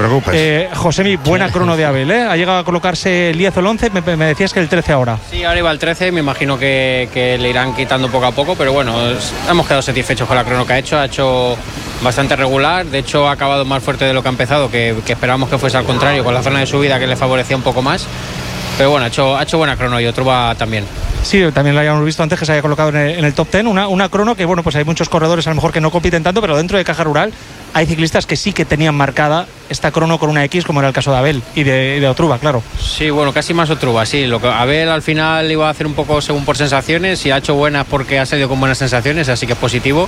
preocupes. Josemi, buena crono de Abel, ¿eh? Ha llegado a colocarse el 10 o el 11, me decías que el 13 ahora. Sí, ahora iba el 13, me imagino que le irán quitando poco a poco, pero bueno, hemos quedado satisfechos con la crono que ha hecho bastante regular, de hecho ha acabado más fuerte de lo que ha empezado, que esperábamos que fuese al contrario, con la zona de subida que le favorecía un poco más, pero bueno, ha hecho buena crono y Otruba también. Sí, también lo habíamos visto antes que se había colocado en el top 10, una crono que, bueno, pues hay muchos corredores a lo mejor que no compiten tanto, pero dentro de Caja Rural hay ciclistas que sí que tenían marcada esta crono con una X, como era el caso de Abel y de Otruba, claro. Sí, bueno, casi más Otruba, sí. Abel al final iba a hacer un poco según por sensaciones y ha hecho buenas porque ha salido con buenas sensaciones, así que es positivo.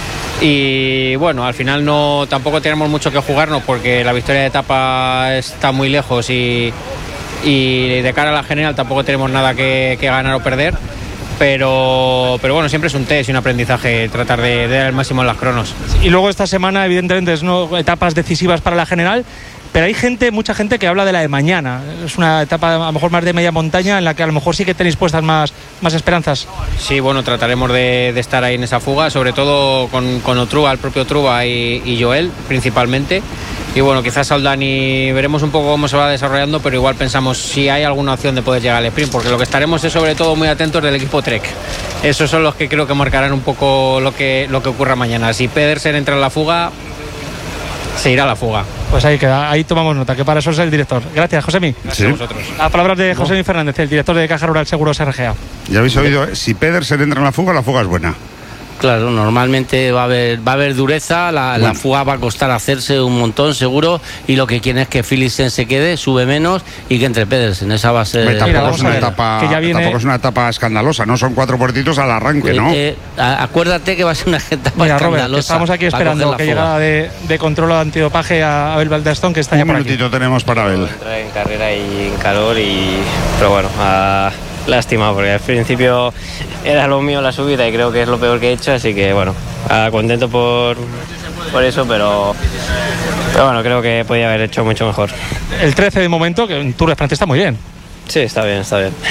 Y bueno, al final tampoco tenemos mucho que jugarnos porque la victoria de etapa está muy lejos y de cara a la general tampoco tenemos nada que ganar o perder, pero bueno, siempre es un test y un aprendizaje tratar de dar el máximo en las cronos. Y luego esta semana evidentemente es etapas decisivas para la general, pero hay mucha gente que habla de la de mañana. Es una etapa a lo mejor más de media montaña en la que a lo mejor sí que tenéis puestas más esperanzas. Sí, bueno, trataremos de estar ahí en esa fuga, sobre todo con Otruba, el propio Otruba y Joel principalmente. Y bueno, quizás Aldani veremos un poco cómo se va desarrollando, pero igual pensamos si hay alguna opción de poder llegar al sprint, porque lo que estaremos es sobre todo muy atentos del equipo Trek. Esos son los que creo que marcarán un poco lo que ocurra mañana. Si Pedersen entra en la fuga, se irá a la fuga. Pues ahí queda, ahí tomamos nota, que para eso es el director. Gracias, Josemi. Gracias a vosotros. Las palabras de Josemi Fernández, el director de Caja Rural Seguros RGA. Ya habéis oído, si Pedersen entra en la fuga es buena. Claro, normalmente va a haber dureza, la fuga va a costar hacerse un montón seguro, y lo que quieren es que Philipsen se quede, sube menos y que entre Pedersen. Esa va a ser... Tampoco es una etapa escandalosa, no son 4 puertitos al arranque, ¿no? Acuérdate que va a ser una etapa escandalosa. Robert, estamos aquí esperando que llegada de control antidopaje a Abel Valderstone, que está ya por aquí. Un minutito tenemos para Abel. Entra en carrera y en calor, pero bueno... Lástima, porque al principio era lo mío la subida y creo que es lo peor que he hecho, así que bueno, contento por eso, pero bueno, creo que podía haber hecho mucho mejor. El 13 de momento, que en Tour de Francia está muy bien. Sí, está bien.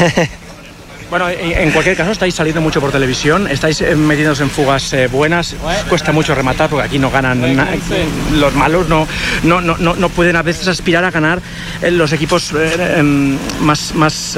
Bueno, en cualquier caso estáis saliendo mucho por televisión, estáis metiéndose en fugas buenas, cuesta mucho rematar porque aquí no ganan los malos, no pueden a veces aspirar a ganar los equipos más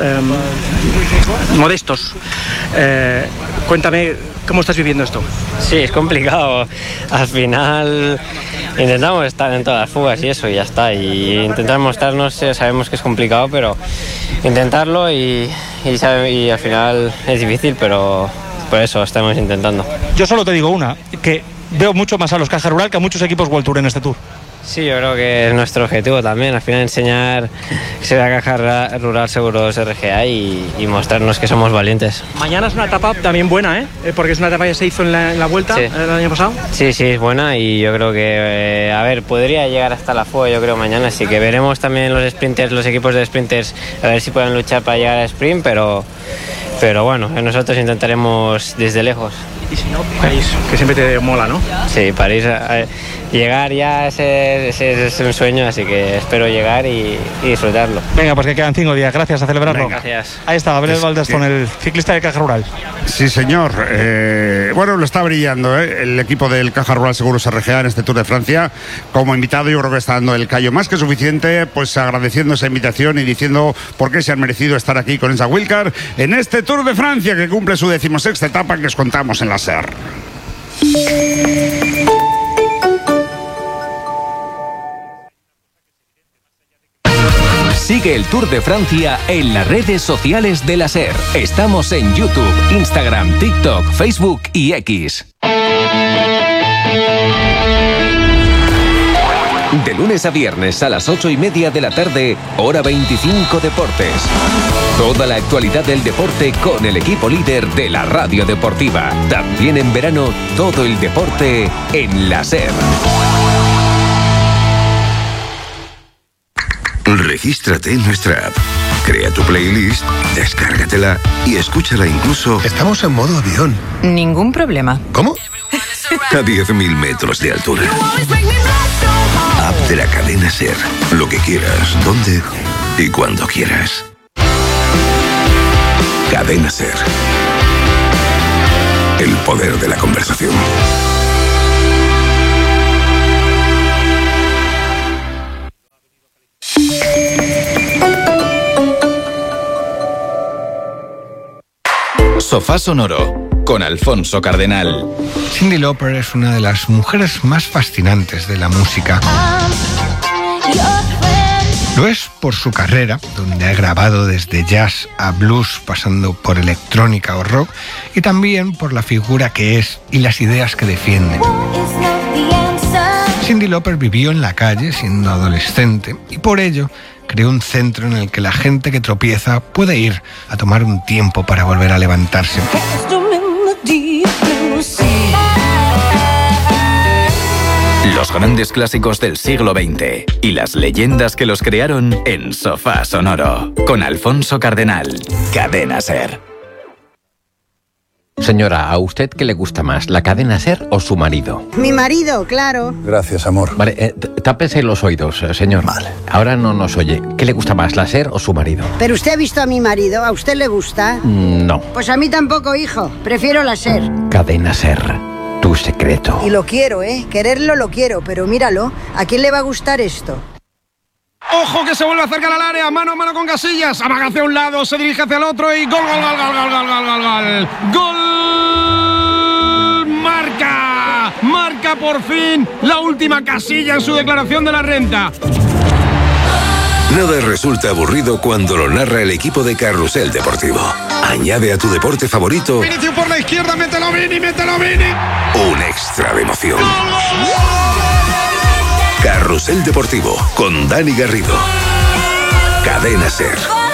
modestos. Cuéntame, ¿cómo estás viviendo esto? Sí, es complicado. Al final intentamos estar en todas las fugas y eso, y ya está. Y intentar mostrarnos, sabemos que es complicado, pero intentarlo y al final es difícil, pero por eso estamos intentando. Yo solo te digo que veo mucho más a los Caja Rural que a muchos equipos World Tour en este Tour. Sí, yo creo que es nuestro objetivo también, al final enseñar que se ve a Caja Rural Seguros RGA y mostrarnos que somos valientes. Mañana es una etapa también buena, porque es una etapa que se hizo en la vuelta, sí, el año pasado. Sí, es buena y yo creo que, podría llegar hasta la fuga, yo creo, mañana, así que veremos también los sprinters, los equipos de sprinters, a ver si pueden luchar para llegar al sprint, pero bueno, nosotros intentaremos desde lejos. Y si no, París, que siempre te mola, ¿no? Sí, París, llegar ya es un sueño, así que espero llegar y disfrutarlo. Venga, pues que quedan 5 días, gracias, a celebrarlo. Venga. Gracias. Ahí está, Abel Valderstone, el ciclista de Caja Rural. Sí, señor. Bueno, lo está brillando el equipo del Caja Rural Seguros RGA en este Tour de Francia. Como invitado, yo creo que está dando el callo más que suficiente, pues agradeciendo esa invitación y diciendo por qué se han merecido estar aquí con esa Wildcard en este Tour de Francia que cumple su 16ª etapa que os contamos en la SER. Sigue el Tour de Francia en las redes sociales de la SER. Estamos en YouTube, Instagram, TikTok, Facebook y X. De lunes a viernes a las 8:30 de la tarde, hora 25 Deportes. Toda la actualidad del deporte con el equipo líder de la radio deportiva. También en verano, todo el deporte en la SER. Regístrate en nuestra app. Crea tu playlist, descárgatela y escúchala incluso... Estamos en modo avión. Ningún problema. ¿Cómo? A 10.000 metros de altura. App de la cadena SER. Lo que quieras, donde y cuando quieras. Cadena SER. El poder de la conversación. Sofá Sonoro con Alfonso Cardenal. Cyndi Lauper es una de las mujeres más fascinantes de la música. Lo es por su carrera, donde ha grabado desde jazz a blues, pasando por electrónica o rock, y también por la figura que es y las ideas que defiende. Cyndi Lauper vivió en la calle siendo adolescente y por ello creó un centro en el que la gente que tropieza puede ir a tomar un tiempo para volver a levantarse. Los grandes clásicos del siglo XX y las leyendas que los crearon en Sofá Sonoro con Alfonso Cardenal, Cadena SER. Señora, ¿a usted qué le gusta más, la cadena SER o su marido? Mi marido, claro. Gracias, amor. Vale, tápese los oídos, señor. Vale. Ahora no nos oye. ¿Qué le gusta más, la SER o su marido? Pero usted ha visto a mi marido, ¿a usted le gusta? No. Pues a mí tampoco, hijo. Prefiero la SER. Cadena SER, tu secreto. Y lo quiero, quererlo lo quiero, pero míralo, ¿a quién le va a gustar esto? ¡Ojo que se vuelve a acercar al área! ¡Mano a mano con Casillas! Amaga hacia un lado, se dirige hacia el otro y ¡gol, gol, gol, gol, gol, gol, gol, gol, gol! ¡Gol! ¡Marca! ¡Marca por fin la última Casilla en su declaración de la renta! Nada resulta aburrido cuando lo narra el equipo de Carrusel Deportivo. Añade a tu deporte favorito Vinicius por la izquierda, mételo Vini, mételo Vini. un extra de emoción. Carrusel Deportivo con Dani Garrido. Cadena SER.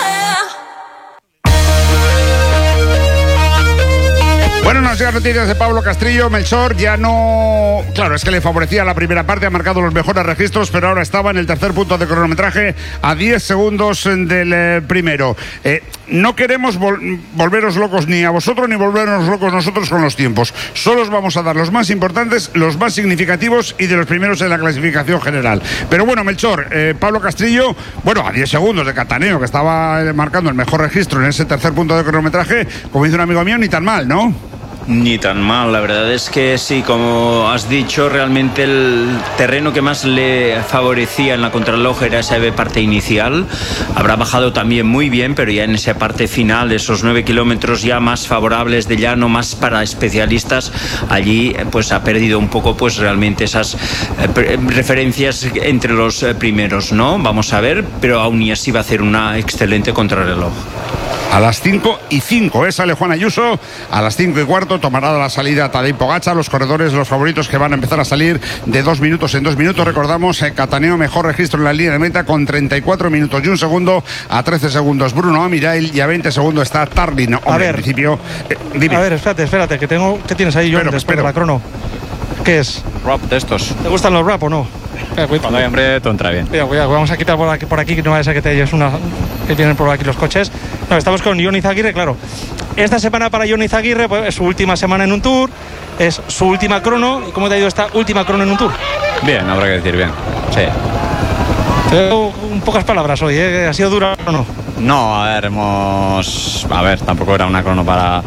Bueno, nos llegan noticias de Pablo Castrillo. Melchor ya no... Claro, es que le favorecía la primera parte, ha marcado los mejores registros, pero ahora estaba en el tercer punto de cronometraje a 10 segundos del primero. No queremos volveros locos ni a vosotros ni volvernos locos nosotros con los tiempos. Solo os vamos a dar los más importantes, los más significativos y de los primeros en la clasificación general. Pero bueno, Melchor, Pablo Castrillo, bueno, a 10 segundos de Cataneo, que estaba marcando el mejor registro en ese tercer punto de cronometraje, como dice un amigo mío, ni tan mal, ¿no? Ni tan mal, la verdad es que sí, como has dicho, realmente el terreno que más le favorecía en la contrarreloj era esa parte inicial. Habrá bajado también muy bien, pero ya en esa parte final de esos 9 kilómetros ya más favorables de llano, más para especialistas, allí pues ha perdido un poco pues realmente esas referencias entre los primeros, ¿no? Vamos a ver, pero aún y así va a hacer una excelente contrarreloj. A las 5:05 sale Juan Ayuso, a las 5:15 tomará la salida Tadej Pogačar, los corredores, los favoritos que van a empezar a salir de 2 minutos en 2 minutos. Recordamos, Cataneo mejor registro en la línea de meta con 34 minutos y 1 segundo, a 13 segundos Bruno Amirail y a 20 segundos está Tarlin. A ver, en principio, dime. A ver, espérate, que tengo... ¿Qué tienes ahí, John, después de la crono? ¿Qué es? Rap de estos. ¿Te gustan los rap o no? Cuando hay hambre, todo entra bien. Cuidado, vamos a quitar por aquí que no vaya a ser que te lleves una... que vienen por aquí los coches. No, estamos con Jon Izagirre, claro. Esta semana para Jon Izagirre pues, es su última semana en un Tour, es su última crono. ¿Y cómo te ha ido esta última crono en un Tour? Bien, habrá que decir bien, sí. Tengo pocas palabras hoy, ¿Ha sido dura o no? No, a ver, tampoco era una crono para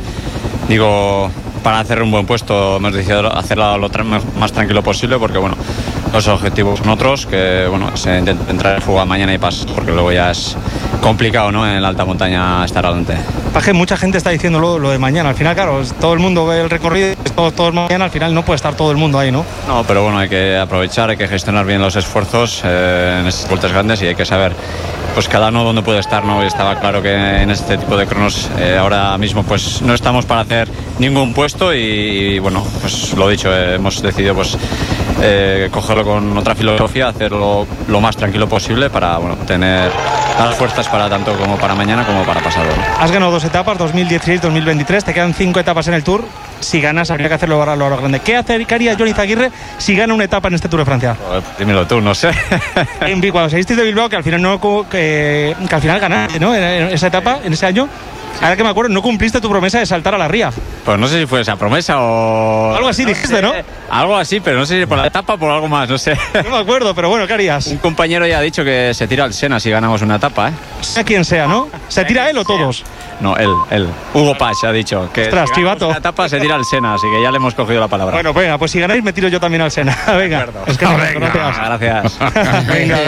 hacer un buen puesto. Hemos decidido hacerla lo más tranquilo posible porque, bueno, los objetivos son otros, que, bueno, se intenta entrar en fuga mañana y pasar, porque luego ya es complicado, ¿no?, en la alta montaña estar adelante. Paje, mucha gente está diciendo lo de mañana. Al final, claro, todo el mundo ve el recorrido, todos mañana, al final no puede estar todo el mundo ahí, ¿no? No, pero bueno, hay que aprovechar, hay que gestionar bien los esfuerzos en estas vueltas grandes y hay que saber pues cada uno dónde puede estar, ¿no? Y estaba claro que en este tipo de cronos ahora mismo pues no estamos para hacer ningún puesto y bueno, pues lo dicho, hemos decidido pues cogerlo con otra filosofía, hacerlo lo más tranquilo posible para, bueno, tener las fuerzas para tanto como para mañana como para pasado, ¿no? Has ganado 2 etapas, 2016-2023, te quedan 5 etapas en el Tour. Si ganas, habría que hacerlo ahora lo grande. ¿Qué haría Jon Izagirre si gana una etapa en este Tour de Francia? Dímelo tú, no sé. Cuando seguisteis de Bilbao, que al final que al final ganaste, ¿no? En esa etapa, en ese año. Ahora que me acuerdo, no cumpliste tu promesa de saltar a la ría. Pues no sé si fue esa promesa o... Algo así dijiste, ¿no? Algo así, pero no sé si por la etapa o por algo más, no sé. No me acuerdo, pero bueno, ¿qué harías? Un compañero ya ha dicho que se tira al Sena si ganamos una etapa, ¿eh? Sea quien sea, ¿no? ¿Se tira él o todos? No, él. Hugo Pasch ha dicho que ostras, Chivato. la etapa se tira al Sena, así que ya le hemos cogido la palabra. Bueno, venga, pues si ganáis me tiro yo también al Sena. Venga, es que gracias. Venga.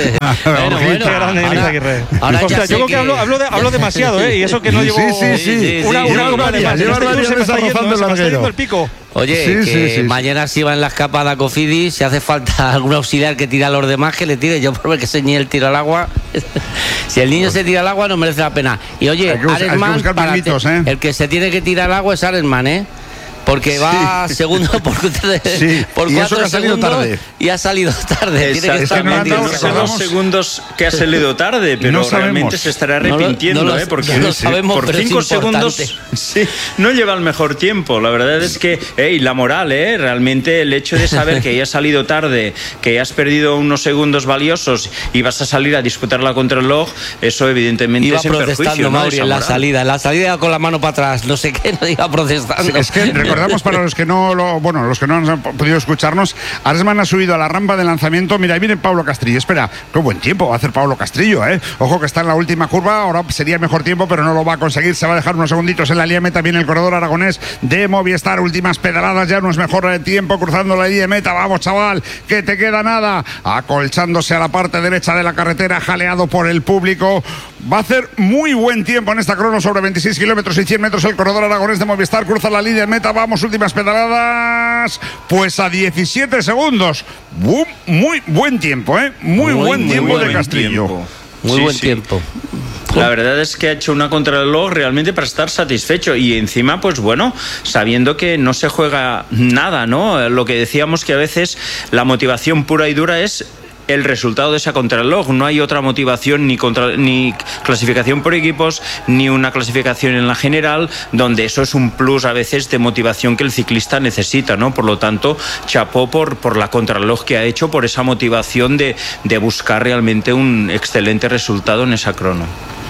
Ahora Ostras, yo creo que hablo demasiado, ¿eh? Y eso que no llevo una hora de más. Se me está yendo el pico. Oye, mañana si va en la escapada Cofidis, si hace falta algún auxiliar que tire a los demás, que le tire. Yo por ver que se niñe el tiro al agua. Si el niño se tira al agua no merece la pena. Y oye, Arensman, el que se tiene que tirar al agua es Arensman, ¿eh? Porque va segundo por 4 segundos y ha salido tarde. Tiene que estar no sé los segundos que ha salido tarde, pero no realmente se estará arrepintiendo, porque por 5 segundos no lleva el mejor tiempo. La verdad es que, la moral, realmente el hecho de saber que ya has salido tarde, que has perdido unos segundos valiosos y vas a salir a disputar la contrarreloj, eso evidentemente es en perjuicio. Mauri, en la salida con la mano para atrás, no sé qué, no iba protestando. Es que recordamos para los que no han podido escucharnos, Arensman ha subido a la rampa de lanzamiento. Mira, ahí viene Pablo Castrillo. Espera, qué buen tiempo va a hacer Pablo Castrillo, ¿eh? Ojo que está en la última curva, ahora sería mejor tiempo, pero no lo va a conseguir. Se va a dejar unos segunditos en la línea meta. Viene el corredor aragonés de Movistar, últimas pedaladas, ya no es mejor el tiempo cruzando la línea meta. Vamos, chaval, que te queda nada. Acolchándose a la parte derecha de la carretera, jaleado por el público. Va a hacer muy buen tiempo en esta crono sobre 26 kilómetros y 100 metros. El corredor aragonés de Movistar cruza la línea meta. Vamos, últimas pedaladas, pues a 17 segundos. Muy buen tiempo, ¿eh? Muy buen tiempo de Castrillo. Muy buen tiempo. La verdad es que ha hecho una contrarreloj realmente para estar satisfecho y encima, pues bueno, sabiendo que no se juega nada, ¿no? Lo que decíamos que a veces la motivación pura y dura es el resultado de esa contrarreloj. No hay otra motivación ni clasificación por equipos, ni una clasificación en la general, donde eso es un plus a veces de motivación que el ciclista necesita, ¿no? Por lo tanto, chapó por la contrarreloj que ha hecho, por esa motivación de buscar realmente un excelente resultado en esa crono.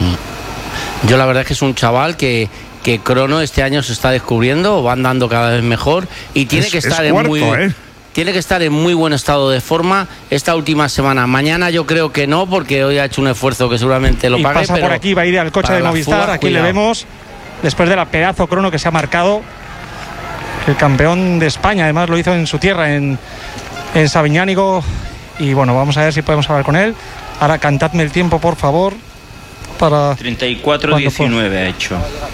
Yo la verdad es que es un chaval que crono este año se está descubriendo, va andando cada vez mejor y tiene que estar tiene que estar en muy buen estado de forma esta última semana. Mañana yo creo que no, porque hoy ha hecho un esfuerzo que seguramente lo pague. Pasa por aquí, va a ir al coche de Movistar. Aquí le vemos, después de la pedazo crono que se ha marcado. El campeón de España, además lo hizo en su tierra, en Sabiñánigo. Y bueno, vamos a ver si podemos hablar con él. Ahora cantadme el tiempo, por favor. Para 34-19 ha hecho.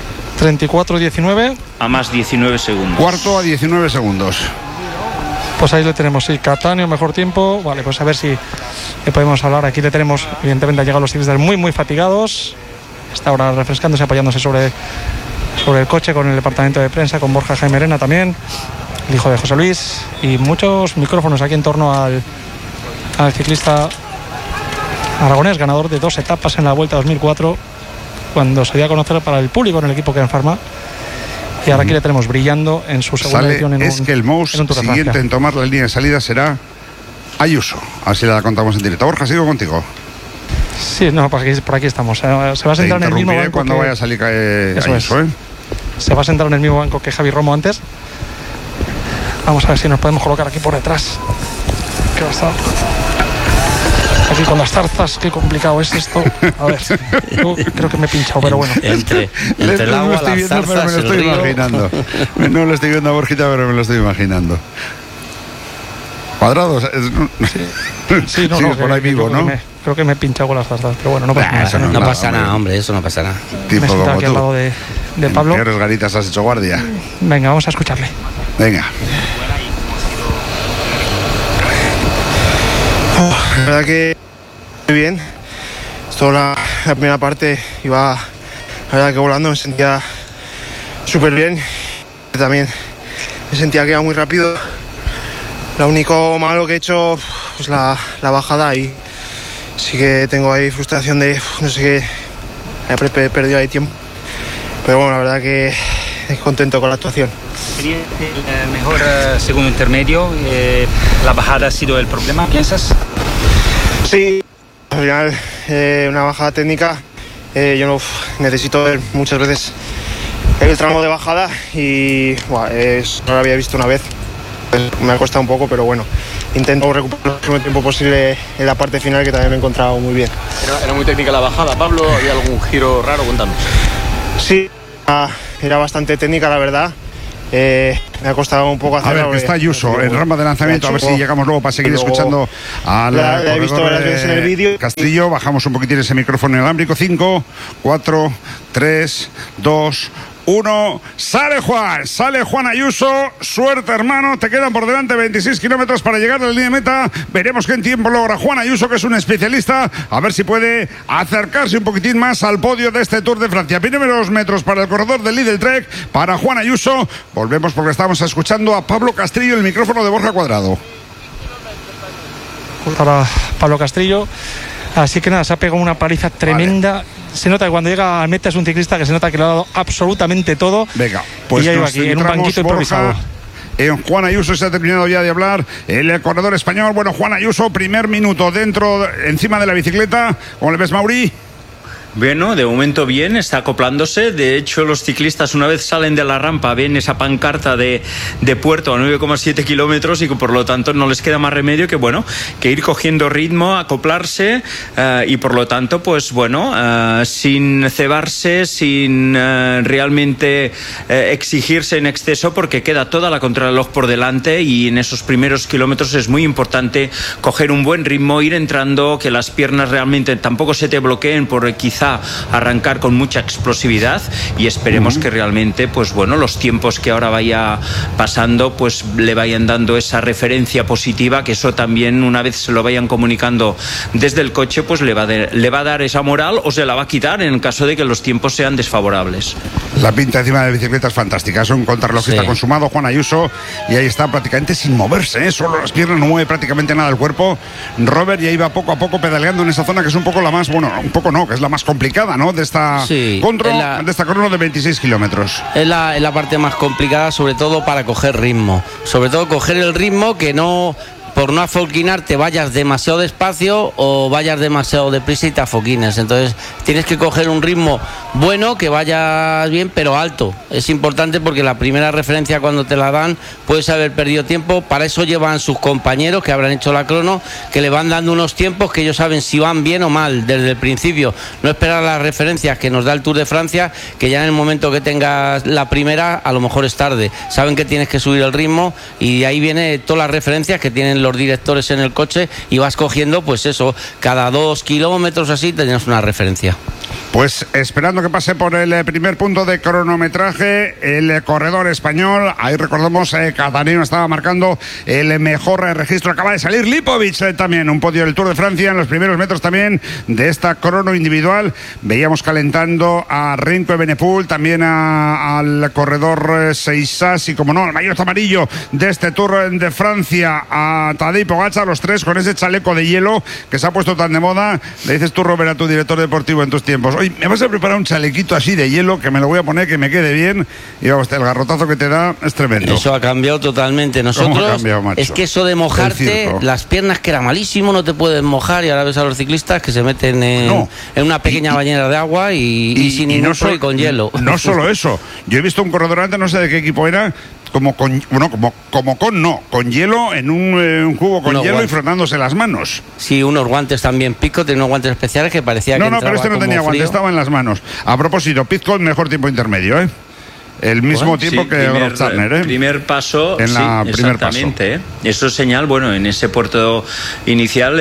34-19. A más 19 segundos. Cuarto a 19 segundos. Pues ahí lo tenemos, sí, Catania, mejor tiempo. Vale, pues a ver si le podemos hablar. Aquí le tenemos, evidentemente han llegado los ciclistas muy fatigados. Está ahora refrescándose, apoyándose sobre el coche con el departamento de prensa, con Borja Jaime Arena también, el hijo de José Luis, y muchos micrófonos aquí en torno al ciclista aragonés, ganador de 2 etapas en la Vuelta 2004, cuando se dio a conocer para el público en el equipo Ken Pharma. Y ahora aquí le tenemos brillando en su segunda edición que el Mous siguiente en tomar la línea de salida será Ayuso. Así la contamos en directo. Borja, sigo contigo. Sí, no, por aquí estamos. Se va a sentar en el mismo banco cuando vaya a salir Ayuso, ¿eh? Se va a sentar en el mismo banco que Javi Romo antes. Vamos a ver si nos podemos colocar aquí por detrás. ¿Qué va a estar? Aquí con las zarzas, qué complicado es esto. A ver, yo creo que me he pinchado, pero bueno. Entre el agua, las zarzas, me lo estoy imaginando. No lo estoy viendo a Borjita, pero me lo estoy imaginando. Cuadrados. Sí, por ahí vivo, ¿no? Creo que me he pinchado con las zarzas, pero bueno, no pasa nada. No pasa nada, hombre, eso no pasa nada. Tipo como aquí tú. Al lado de Pablo. ¿Qué peores garitas has hecho guardia? Venga, vamos a escucharle. Venga. La verdad que muy bien. Toda la primera parte iba, la verdad que volando, me sentía súper bien. También me sentía que iba muy rápido. Lo único malo que he hecho es la bajada, y sí que tengo ahí frustración de no sé qué, he perdido ahí tiempo. Pero bueno, la verdad que contento con la actuación. Sería el mejor segundo intermedio. ¿La bajada ha sido el problema, piensas? Sí, al final una bajada técnica. Yo no necesito ver muchas veces el tramo de bajada y no lo había visto una vez. Me ha costado un poco, pero bueno, intento recuperar el máximo tiempo posible en la parte final, que también me he encontrado muy bien. Era muy técnica la bajada, Pablo. ¿Había algún giro raro? Cuéntanos. Sí, era bastante técnica, la verdad. Me ha costado un poco hacerlo. A ver, que está Ayuso en rampa de lanzamiento, a ver si llegamos luego para seguir escuchando a la he visto varias veces en el vídeo. Castrillo. Bajamos un poquitín ese micrófono inalámbrico. 5, 4, 3, 2, 1. Sale Juan Ayuso. Suerte, hermano. Te quedan por delante 26 kilómetros para llegar a la línea de meta. Veremos qué en tiempo logra Juan Ayuso, que es un especialista. A ver si puede acercarse un poquitín más al podio de este Tour de Francia. Primeros metros para el corredor del Lidl Trek, para Juan Ayuso. Volvemos porque estamos escuchando a Pablo Castrillo, el micrófono de Borja Cuadrado. Para Pablo Castrillo. Así que nada, se ha pegado una paliza tremenda. Vale. Se nota que cuando llega al meta es un ciclista que se nota que le ha dado absolutamente todo. Venga, pues y ya iba aquí en un banquito improvisado. Juan Ayuso se ha terminado ya de hablar. El corredor español. Bueno, Juan Ayuso, primer minuto encima de la bicicleta. ¿Cómo le ves, Mauri? Bueno, de momento bien, está acoplándose. De hecho, los ciclistas, una vez salen de la rampa, ven esa pancarta de puerto a 9,7 kilómetros y que por lo tanto no les queda más remedio que ir cogiendo ritmo, acoplarse y por lo tanto, pues bueno, sin cebarse, sin realmente exigirse en exceso, porque queda toda la contrarreloj por delante y en esos primeros kilómetros es muy importante coger un buen ritmo, ir entrando, que las piernas realmente tampoco se te bloqueen por quizá arrancar con mucha explosividad, y esperemos que realmente, pues bueno, los tiempos que ahora vaya pasando pues le vayan dando esa referencia positiva, que eso también, una vez se lo vayan comunicando desde el coche, pues le va a dar esa moral, o se la va a quitar en el caso de que los tiempos sean desfavorables. La pinta encima de la bicicleta es fantástica. Es un contrarrelojista consumado, Juan Ayuso, y ahí está prácticamente sin moverse, solo las piernas, no mueve prácticamente nada el cuerpo. Robert ya iba poco a poco pedaleando en esa zona que es un poco la más, bueno, un poco no, que es la más complicada, ¿no? De esta de esta crono de 26 kilómetros. Es la parte más complicada, sobre todo para coger ritmo. Sobre todo coger el ritmo, que no, por no afoquinar, te vayas demasiado despacio o vayas demasiado deprisa y te afoquines. Entonces tienes que coger un ritmo bueno, que vayas bien, pero alto. Es importante porque la primera referencia, cuando te la dan, puedes haber perdido tiempo. Para eso llevan sus compañeros que habrán hecho la crono, que le van dando unos tiempos que ellos saben si van bien o mal desde el principio. No esperar las referencias que nos da el Tour de Francia, que ya en el momento que tengas la primera a lo mejor es tarde. Saben que tienes que subir el ritmo y de ahí viene todas las referencias que tienen los directores en el coche, y vas cogiendo, pues eso, cada 2 kilómetros así tenías una referencia. Pues esperando que pase por el primer punto de cronometraje el corredor español. Ahí recordamos, Cataneo estaba marcando el mejor registro. Acaba de salir Lipovic también, un podio del Tour de Francia en los primeros metros también de esta crono individual. Veíamos calentando a Renko Evenepoel, también al corredor Seissas y, como no, al maillot amarillo de este Tour de Francia, a Tadej Pogačar, los tres con ese chaleco de hielo que se ha puesto tan de moda. Le dices tú, Robert, a tu director deportivo en tus tiempos: oye, me vas a preparar un chalequito así de hielo que me lo voy a poner, que me quede bien. Y vamos, el garrotazo que te da es tremendo. Eso ha cambiado totalmente. Nosotros, es que eso de mojarte, las piernas, que era malísimo, no te puedes mojar, y ahora ves a los ciclistas que se meten en una pequeña bañera de agua y sin ningún y con hielo. No solo eso, yo he visto un corredor antes, no sé de qué equipo era, con hielo, en un cubo con hielo, guantes, y frotándose las manos. Sí, unos guantes también. Pitcock tenía unos guantes especiales que parecía que No, pero este no tenía guantes, estaba en las manos. A propósito, Pitcock, mejor tiempo intermedio, ¿eh? El mismo tiempo que Turner, ¿eh? Primer paso, en la primer exactamente. Paso. Eso es señal, bueno, en ese puerto inicial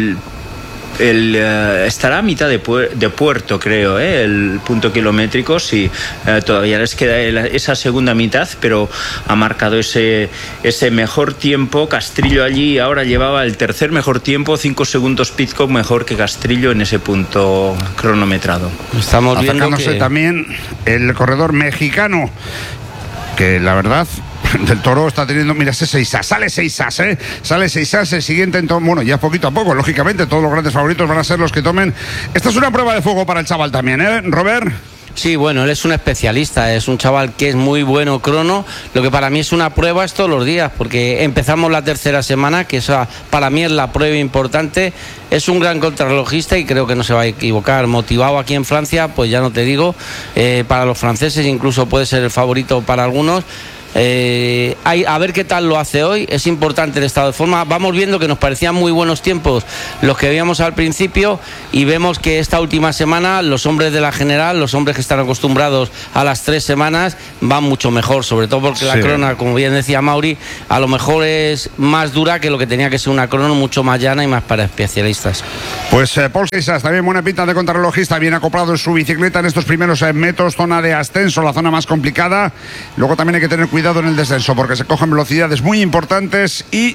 estará a mitad de puerto, creo, el punto kilométrico. Sí, todavía les queda esa segunda mitad, pero ha marcado ese mejor tiempo. Castrillo allí ahora llevaba el tercer mejor tiempo, 5 segundos Pitcock mejor que Castrillo en ese punto cronometrado. Estamos viendo que también el corredor mexicano, que la verdad, del Toro está teniendo, mira, ese Seissas, sale Seissas, el siguiente, entonces, bueno, ya poquito a poco, lógicamente, todos los grandes favoritos van a ser los que tomen. Esta es una prueba de fuego para el chaval también, Robert. Sí, bueno, él es un especialista, es un chaval que es muy bueno crono. Lo que para mí es una prueba es todos los días, porque empezamos la tercera semana, que esa para mí es la prueba importante. Es un gran contrarrelojista y creo que no se va a equivocar. Motivado aquí en Francia, pues ya no te digo, para los franceses incluso puede ser el favorito para algunos. A ver qué tal lo hace hoy. Es importante el estado de forma. Vamos viendo que nos parecían muy buenos tiempos los que veíamos al principio, y vemos que esta última semana los hombres de la general, los hombres que están acostumbrados a las 3 semanas, van mucho mejor, sobre todo porque la crona, como bien decía Mauri, a lo mejor es más dura que lo que tenía que ser una crono, mucho más llana y más para especialistas. Pues Pol Seixas, también buena pinta de contrarrelojista, bien acoplado en su bicicleta en estos primeros metros, zona de ascenso, la zona más complicada. Luego también hay que tener cuidado en el descenso porque se cogen velocidades muy importantes y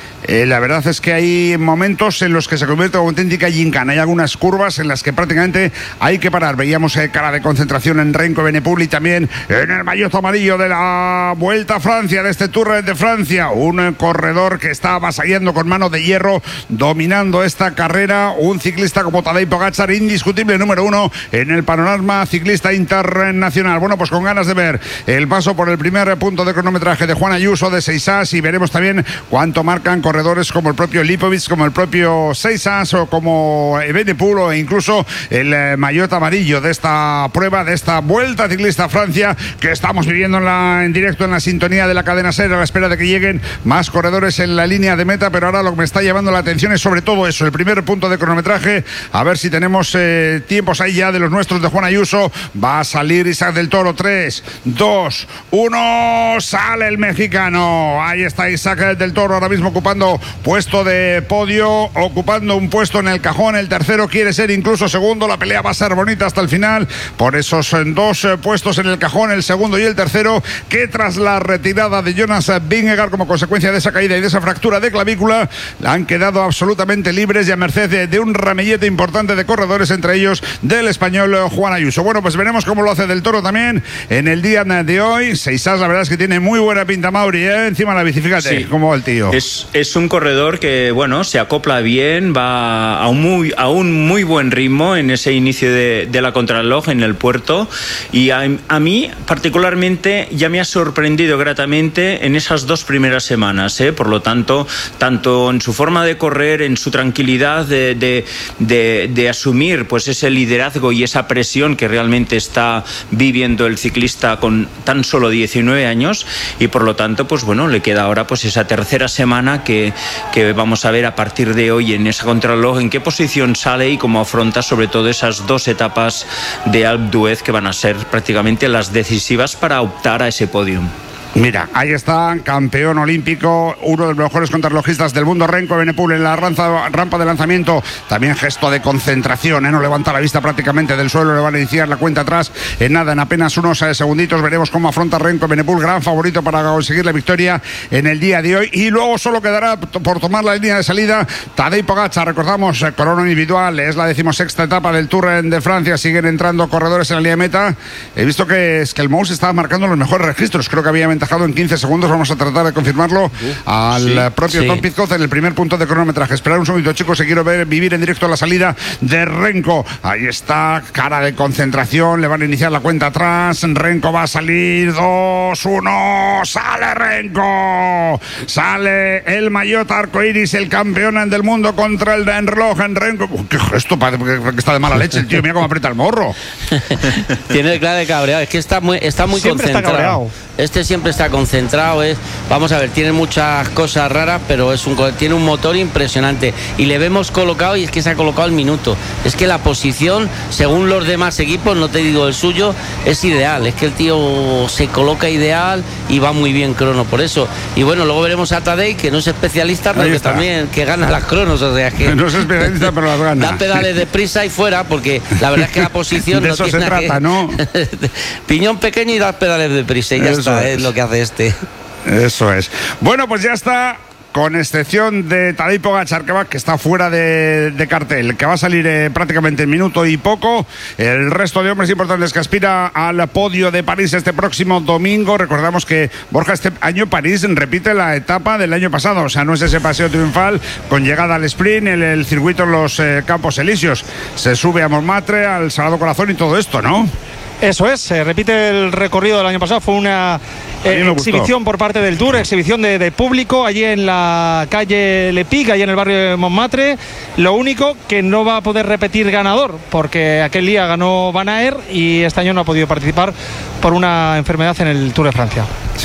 la verdad es que hay momentos en los que se convierte en auténtica gincana. Hay algunas curvas en las que prácticamente hay que parar. Veíamos cara de concentración en Renko Evenepoel y también en el maillot amarillo de la Vuelta a Francia, de este Tour de Francia. Un corredor que está avasallando con mano de hierro, dominando esta carrera. Un ciclista como Tadej Pogačar, indiscutible número 1 en el panorama ciclista internacional. Bueno, pues con ganas de ver el paso por el primer punto de cronometraje de Juan Ayuso, de Seixas, y veremos también cuánto marcan corredores como el propio Lipovic, como el propio Seixas o como Evenepoel o incluso el maillot amarillo de esta prueba, de esta Vuelta Ciclista a Francia que estamos viviendo en directo en la sintonía de la cadena SER, a la espera de que lleguen más corredores en la línea de meta. Pero ahora lo que me está llamando la atención es sobre todo eso, el primer punto de cronometraje, a ver si tenemos tiempos ahí ya de los nuestros de Juan Ayuso. Va a salir Isaac del Toro, 3, 2, 1, sale el mexicano. Ahí está Isaac del Toro, ahora mismo ocupando puesto de podio, ocupando un puesto en el cajón. El tercero quiere ser incluso segundo. La pelea va a ser bonita hasta el final por esos 2 puestos en el cajón, el segundo y el tercero, que tras la retirada de Jonas Vingegaard como consecuencia de esa caída y de esa fractura de clavícula, han quedado absolutamente libres y a merced de un ramillete importante de corredores, entre ellos del español Juan Ayuso. Bueno, pues veremos cómo lo hace del Toro también en el día de hoy. Seixas, la verdad es que tiene muy buena pinta, Mauri, encima de la bici, fíjate cómo va el tío. Es un corredor que, bueno, se acopla bien, va a un muy buen ritmo en ese inicio de la contrarreloj en el puerto, y a mí particularmente ya me ha sorprendido gratamente en esas 2 primeras semanas, por lo tanto, tanto en su forma de correr, en su tranquilidad de asumir pues ese liderazgo y esa presión que realmente está viviendo el ciclista con tan solo 19 años, y por lo tanto, pues bueno, le queda ahora pues esa tercera semana que vamos a ver a partir de hoy en esa contrarreloj en qué posición sale y cómo afronta sobre todo esas 2 etapas de Alpe d'Huez que van a ser prácticamente las decisivas para optar a ese podium. Mira, ahí está, campeón olímpico, uno de los mejores contrarrelojistas del mundo, Renko Evenepoel en la rampa de lanzamiento. También gesto de concentración, no levanta la vista prácticamente del suelo, le van a iniciar la cuenta atrás en nada, en apenas unos segunditos. Veremos cómo afronta Renko Evenepoel, gran favorito para conseguir la victoria en el día de hoy. Y luego solo quedará por tomar la línea de salida Tadej Pogačar. Recordamos, corona individual, es la 16ª etapa del Tour de Francia, siguen entrando corredores en la línea de meta. He visto que Skelmous estaba marcando los mejores registros, creo que había ventaja en 15 segundos, vamos a tratar de confirmarlo al propio Tom Pidcock en el primer punto de cronometraje. Esperar un segundito, chicos, que quiero vivir en directo la salida de Renko. Ahí está, cara de concentración, le van a iniciar la cuenta atrás. Renko va a salir, 2, 1, sale Renko, sale el maillot arcoiris, el campeón del mundo contra el reloj en Renko. Qué gesto, parece que está de mala leche el tío, mira cómo aprieta el morro. Tiene cara de cabreado, es que está muy concentrado. Este siempre está concentrado, vamos a ver, tiene muchas cosas raras, pero tiene un motor impresionante y le vemos colocado, y es que se ha colocado al minuto. Es que la posición, según los demás equipos, no te digo el suyo, es ideal. Es que el tío se coloca ideal y va muy bien crono, por eso. Y bueno, luego veremos a Tadej, que no es especialista, pero que también que gana las cronos, o sea que no es especialista, pero las gana. Da pedales de prisa y fuera, porque la verdad es que la posición de no eso tiene se trata, ¿no? Piñón pequeño y das pedales de prisa y ya está. Es lo que hace este. Eso es. Bueno, pues ya está, con excepción de Tadej Pogačar, que está fuera de cartel, que va a salir prácticamente en minuto y poco. El resto de hombres importantes que aspira al podio de París este próximo domingo. Recordamos que, Borja, este año París repite la etapa del año pasado, o sea, no es ese paseo triunfal con llegada al sprint, el circuito en los Campos Elíseos. Se sube a Montmartre, al Sagrado Corazón y todo esto, ¿no? Eso es, se repite el recorrido del año pasado. Fue una exhibición por parte del Tour, exhibición de público allí en la calle Le Pic, allí en el barrio de Montmartre. Lo único que no va a poder repetir ganador, porque aquel día ganó Van Aert y este año no ha podido participar por una enfermedad en el Tour de Francia.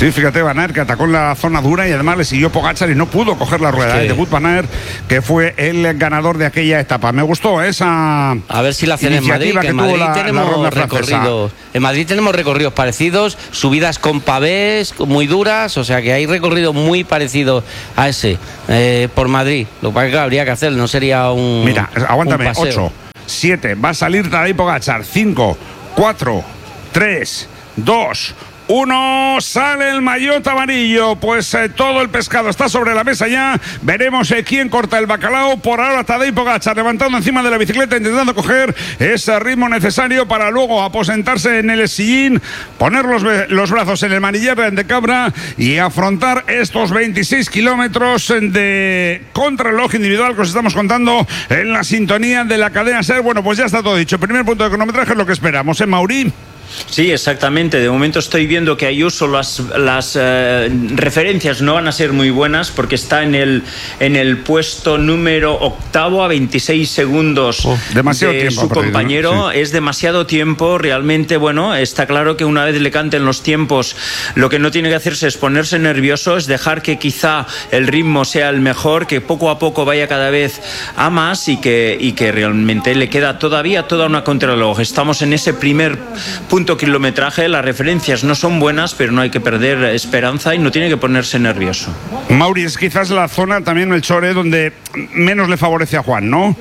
Sí, fíjate, Van Aert, que atacó en la zona dura y además le siguió Pogačar y no pudo coger la rueda. De Wout van Aert, que fue el ganador de aquella etapa. Me gustó esa. A ver si la hacen en Madrid, que en Madrid tenemos recorridos. En Madrid tenemos recorridos parecidos, subidas con pavés muy duras, o sea que hay recorridos muy parecidos a ese por Madrid. Lo que pasa es que habría que hacer, no sería un. Mira, aguántame, 8, 7, va a salir Tadej Pogačar, 5, 4, 3, 2, 1, sale el maillot amarillo. Pues todo el pescado está sobre la mesa ya. Veremos quién corta el bacalao. Por ahora Tadej Pogačar levantando encima de la bicicleta, intentando coger ese ritmo necesario para luego aposentarse en el sillín, poner los brazos en el manillar de cabra y afrontar estos 26 kilómetros de contrarreloj individual que os estamos contando en la sintonía de la cadena SER. Bueno, pues ya está todo dicho. Primer punto de cronometraje es lo que esperamos, Mauri. Sí, exactamente. De momento estoy viendo que Ayuso las referencias no van a ser muy buenas porque está en el puesto número 8 a 26 segundos de su compañero. ¿No? Sí. Es demasiado tiempo. Realmente, bueno, está claro que una vez le canten los tiempos, lo que no tiene que hacerse es ponerse nervioso, es dejar que quizá el ritmo sea el mejor, que poco a poco vaya cada vez a más y que realmente le queda todavía toda una contrarreloj. Estamos en ese primer punto kilometraje, las referencias no son buenas, pero no hay que perder esperanza y no tiene que ponerse nervioso. Mauri, es quizás la zona también, el Chore, donde menos le favorece a Juan, ¿no?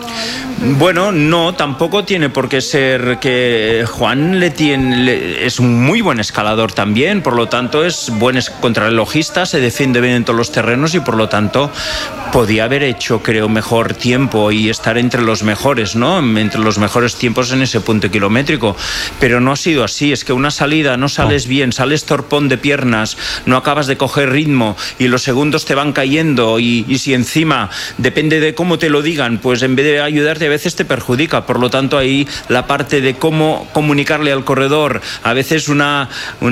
Bueno, no, tampoco tiene por qué ser que Juan es un muy buen escalador también, por lo tanto es buen contrarrelojista, se defiende bien en todos los terrenos y por lo tanto podía haber hecho, creo, mejor tiempo y estar entre los mejores, ¿no? Entre los mejores tiempos en ese punto kilométrico, pero no ha sido así. Es que una salida no sales bien, sales torpón de piernas, no acabas de coger ritmo y los segundos te van cayendo y si encima depende de cómo te lo digan, pues en vez de ayudarte a veces te perjudica. Por lo tanto, ahí la parte de cómo comunicarle al corredor, a veces una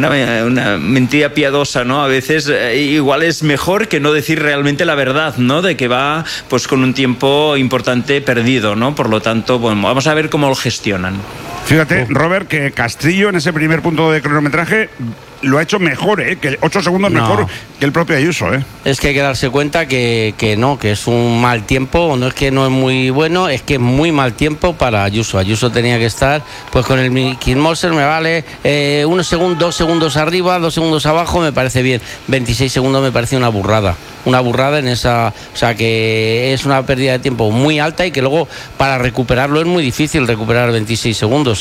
mentira piadosa, ¿no? A veces igual es mejor que no decir realmente la verdad, ¿no? De que va pues con un tiempo importante perdido, ¿no? Por lo tanto, bueno, vamos a ver cómo lo gestionan. Fíjate, Robert, que Castrillo en ese primer punto de cronometraje lo ha hecho mejor, que 8 segundos mejor que el propio Ayuso, Es que hay que darse cuenta que es un mal tiempo, no es que no es muy bueno, es que es muy mal tiempo para Ayuso. Ayuso tenía que estar pues con el Mickey Moser, me vale 1 segundo, 2 segundos arriba, 2 segundos abajo, me parece bien. 26 segundos me parece una burrada en esa, o sea que es una pérdida de tiempo muy alta y que luego para recuperarlo es muy difícil recuperar 26 segundos,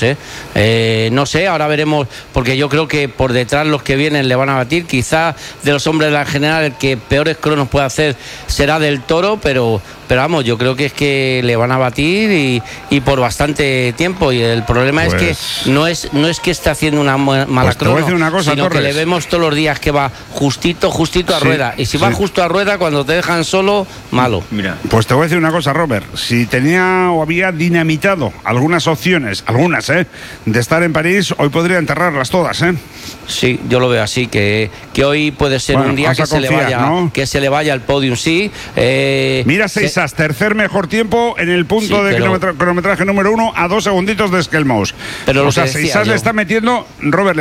no sé, ahora veremos, porque yo creo que por detrás los que vienen le van a batir. Quizá de los hombres de la general el que peores cronos puede hacer será Del Toro, pero vamos, yo creo que es que le van a batir y por bastante tiempo, y el problema es que no es que esté haciendo una mala crono, sino que le vemos todos los días que va justito a rueda, y si va justo a rueda, cuando te dejan solo, malo. Mira. Pues te voy a decir una cosa, Robert, si tenía o había dinamitado algunas opciones, de estar en París, hoy podría enterrarlas todas, Sí, yo lo veo así, que hoy puede ser un día que se le vaya al podium, sí. Mira, Seisas, tercer mejor tiempo en el punto de cronometraje número 1 a 2 segunditos de Skelmos. Pero Seisas le está metiendo, Robert,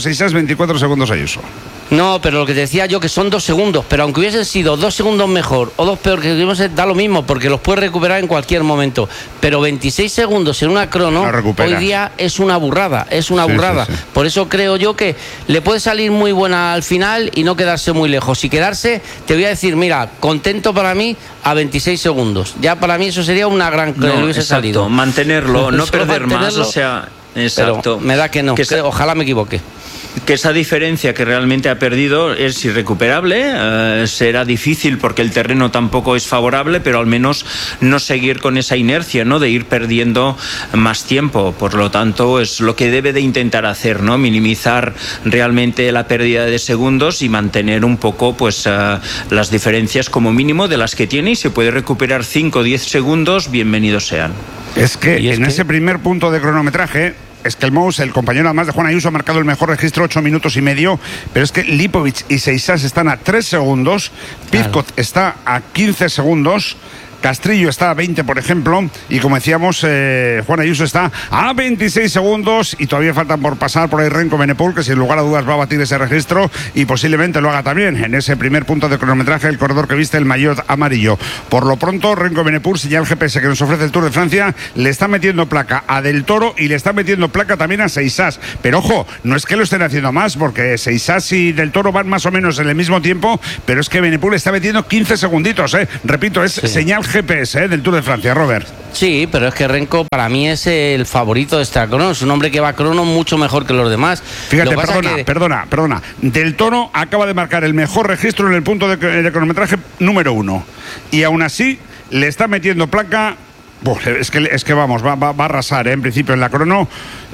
24 segundos a Ayuso. No, pero lo que te decía yo, que son 2 segundos, pero aunque hubiesen sido 2 segundos mejor o 2 peor que hubiesen, da lo mismo, porque los puedes recuperar en cualquier momento. Pero 26 segundos en una crono hoy día es una burrada, Sí. Por eso creo yo que le puede salir muy buena al final y no quedarse muy lejos. Si quedarse, te voy a decir, mira, contento para mí a 26 segundos. Ya para mí eso sería una gran crono, hubiese salido. Mantenerlo, no perder más, o sea, exacto. Pero me da que no, ojalá me equivoque. Que esa diferencia que realmente ha perdido es irrecuperable, será difícil porque el terreno tampoco es favorable, pero al menos no seguir con esa inercia, ¿no? De ir perdiendo más tiempo. Por lo tanto, es lo que debe de intentar hacer, ¿no? Minimizar realmente la pérdida de segundos y mantener un poco pues las diferencias como mínimo de las que tiene, y se puede recuperar 5 o 10 segundos, bienvenidos sean. Es que ese primer punto de cronometraje, Skelmos, el compañero además de Juan Ayuso, ha marcado el mejor registro, 8 minutos y medio, pero es que Lipovic y Seisas están a 3 segundos, Pidcock está a 15 segundos, Castrillo está a 20, por ejemplo, y como decíamos, Juan Ayuso está a 26 segundos y todavía faltan por pasar por ahí Renko Benepul, que sin lugar a dudas va a batir ese registro y posiblemente lo haga también en ese primer punto de cronometraje, el corredor que viste el maillot amarillo. Por lo pronto, Renko Benepul, señal GPS que nos ofrece el Tour de Francia, le está metiendo placa a Del Toro y le está metiendo placa también a Seisas. Pero ojo, no es que lo estén haciendo más, porque Seisas y Del Toro van más o menos en el mismo tiempo, pero es que Benepul está metiendo 15 segunditos, repito, es señal GPS del Tour de Francia, Robert. Sí, pero es que Renko para mí es el favorito de esta crono, es un hombre que va a crono mucho mejor que los demás. Fíjate, perdona, Del Toro acaba de marcar el mejor registro en el punto de cronometraje número 1 y aún así le está metiendo placa. Es que vamos, va a arrasar, en principio en la crono.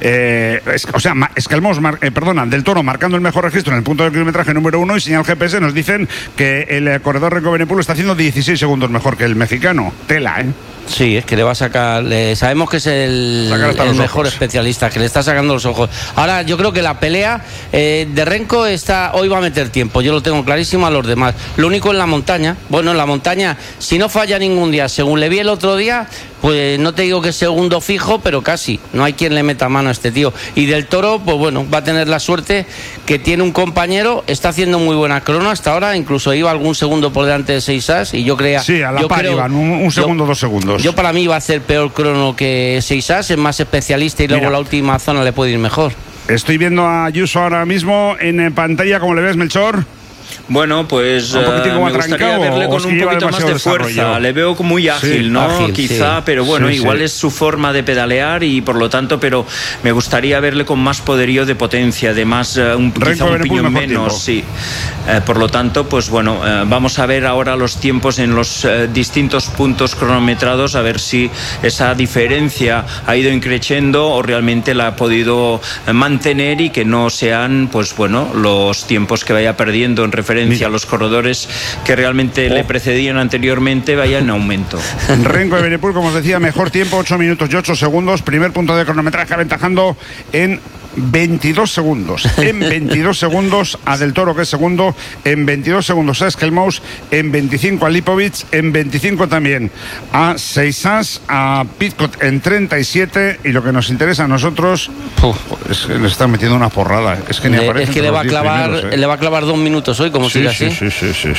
Es que Del Toro marcando el mejor registro en el punto de kilometraje número 1 y señal GPS nos dicen que el corredor Renko Benepul está haciendo 16 segundos mejor que el mexicano. Tela, Sí, es que le va a sacar. Sabemos que es el mejor especialista, que le está sacando los ojos. Ahora, yo creo que la pelea de Renko hoy va a meter tiempo. Yo lo tengo clarísimo a los demás. Lo único en la montaña. Bueno, en la montaña, si no falla ningún día, según le vi el otro día, pues no te digo que es segundo fijo, pero casi. No hay quien le meta mano a este tío. Y Del Toro, pues bueno, va a tener la suerte que tiene un compañero, está haciendo muy buena crono hasta ahora, incluso iba algún segundo por delante de Seisas y yo creía. Sí, a la par iban, un segundo, 2 segundos. Yo para mí iba a hacer peor crono que Seisas, es más especialista y luego la última zona le puede ir mejor. Estoy viendo a Ayuso ahora mismo en pantalla, ¿cómo le ves, Melchor? Bueno, pues me gustaría verle con un poquito más de fuerza. Le veo muy ágil, ¿no? Ágil, quizá, pero bueno, igual es su forma de pedalear y por lo tanto, pero me gustaría verle con más poderío de potencia, además quizá un piñón menos, sí. Por lo tanto, pues bueno, vamos a ver ahora los tiempos en los distintos puntos cronometrados, a ver si esa diferencia ha ido increciendo o realmente la ha podido mantener y que no sean, pues bueno, los tiempos que vaya perdiendo en referencia a los corredores que realmente le precedían anteriormente vayan en aumento. Renko Benepul, como os decía, mejor tiempo, 8 minutos y 8 segundos, primer punto de cronometraje aventajando en 22 segundos. En 22 segundos a Del Toro, que es segundo. En 22 segundos a Skelmous. En 25 a Lipovic. En 25 también a Seisas. A Pidcock en 37. Y lo que nos interesa a nosotros es que le están metiendo una porrada. Es que ni aparece. Es que le va a clavar 2 minutos hoy, como sigue así. Sí.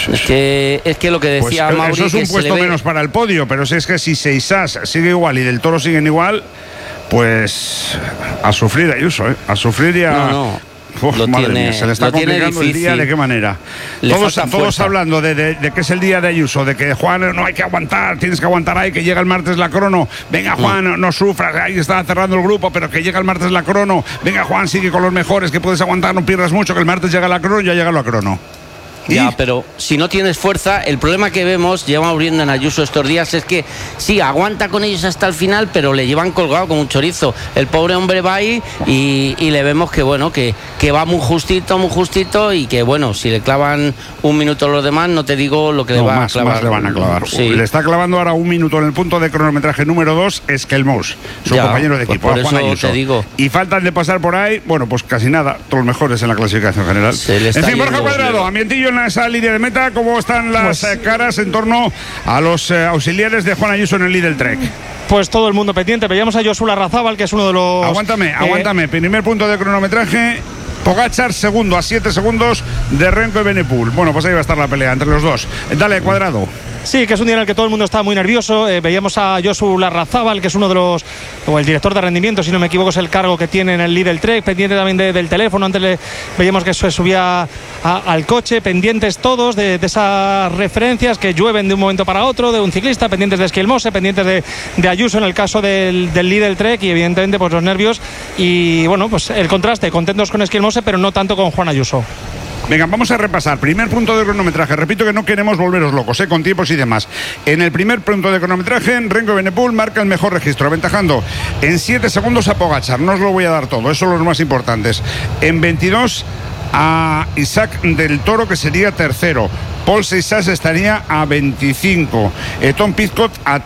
Es que lo que decía pues Mauri, eso es un puesto menos para el podio. Pero si es que si Seisas sigue igual y Del Toro siguen igual, pues a sufrir Ayuso, a sufrir y a... madre mía, se le está complicando el día, ¿de qué manera? Todos hablando de que es el día de Ayuso, de que Juan, no hay que aguantar, tienes que aguantar ahí, que llega el martes la crono. Venga Juan, no sufras, ahí está cerrando el grupo, pero que llega el martes la crono. Venga Juan, sigue con los mejores, que puedes aguantar, no pierdas mucho, que el martes llega la crono y ya llega la crono. Ya, pero si no tienes fuerza, el problema que vemos, llevamos viendo en Ayuso estos días, es que sí, aguanta con ellos hasta el final, pero le llevan colgado como un chorizo. El pobre hombre va ahí y le vemos que bueno, que va muy justito y que bueno, si le clavan 1 minuto a los demás, no te digo lo que le va a clavar. Más le van a clavar. Sí. Le está clavando ahora 1 minuto en el punto de cronometraje número 2, Skelmous, su compañero de equipo, por Juan eso Ayuso. te digo. Y faltan de pasar por ahí, bueno, pues casi nada, todos los mejores en la clasificación general. En fin, Borja Cuadrado, ambientillo en esa línea de meta, ¿cómo están las caras en torno a los auxiliares de Juan Ayuso en el Lidl Trek? Pues todo el mundo pendiente. Veíamos a Josu Larrazábal, que es uno de los... Aguántame. Primer punto de cronometraje. Pogačar segundo, a 7 segundos de Renko y Benepul. Bueno, pues ahí va a estar la pelea entre los dos. Dale, Cuadrado. Sí, que es un día en el que todo el mundo está muy nervioso. Veíamos a Josu Larrazábal, que es uno de los, o el director de rendimiento, si no me equivoco, es el cargo que tiene en el Lidl Trek, pendiente también del teléfono. Antes veíamos que se subía al coche, pendientes todos de esas referencias que llueven de un momento para otro, de un ciclista, pendientes de Skelmose, pendientes de Ayuso en el caso del Lidl Trek, y evidentemente pues los nervios y bueno, pues el contraste, contentos con Skelmose, pero no tanto con Juan Ayuso. Venga, vamos a repasar. Primer punto de cronometraje. Repito que no queremos volveros locos, con tiempos y demás. En el primer punto de cronometraje, Renko Benepul marca el mejor registro, aventajando en 7 segundos a Pogačar. No os lo voy a dar todo, esos son los más importantes. En 22 a Isaac Del Toro, que sería tercero. Paul Seixas estaría a 25, Tom Pidcock a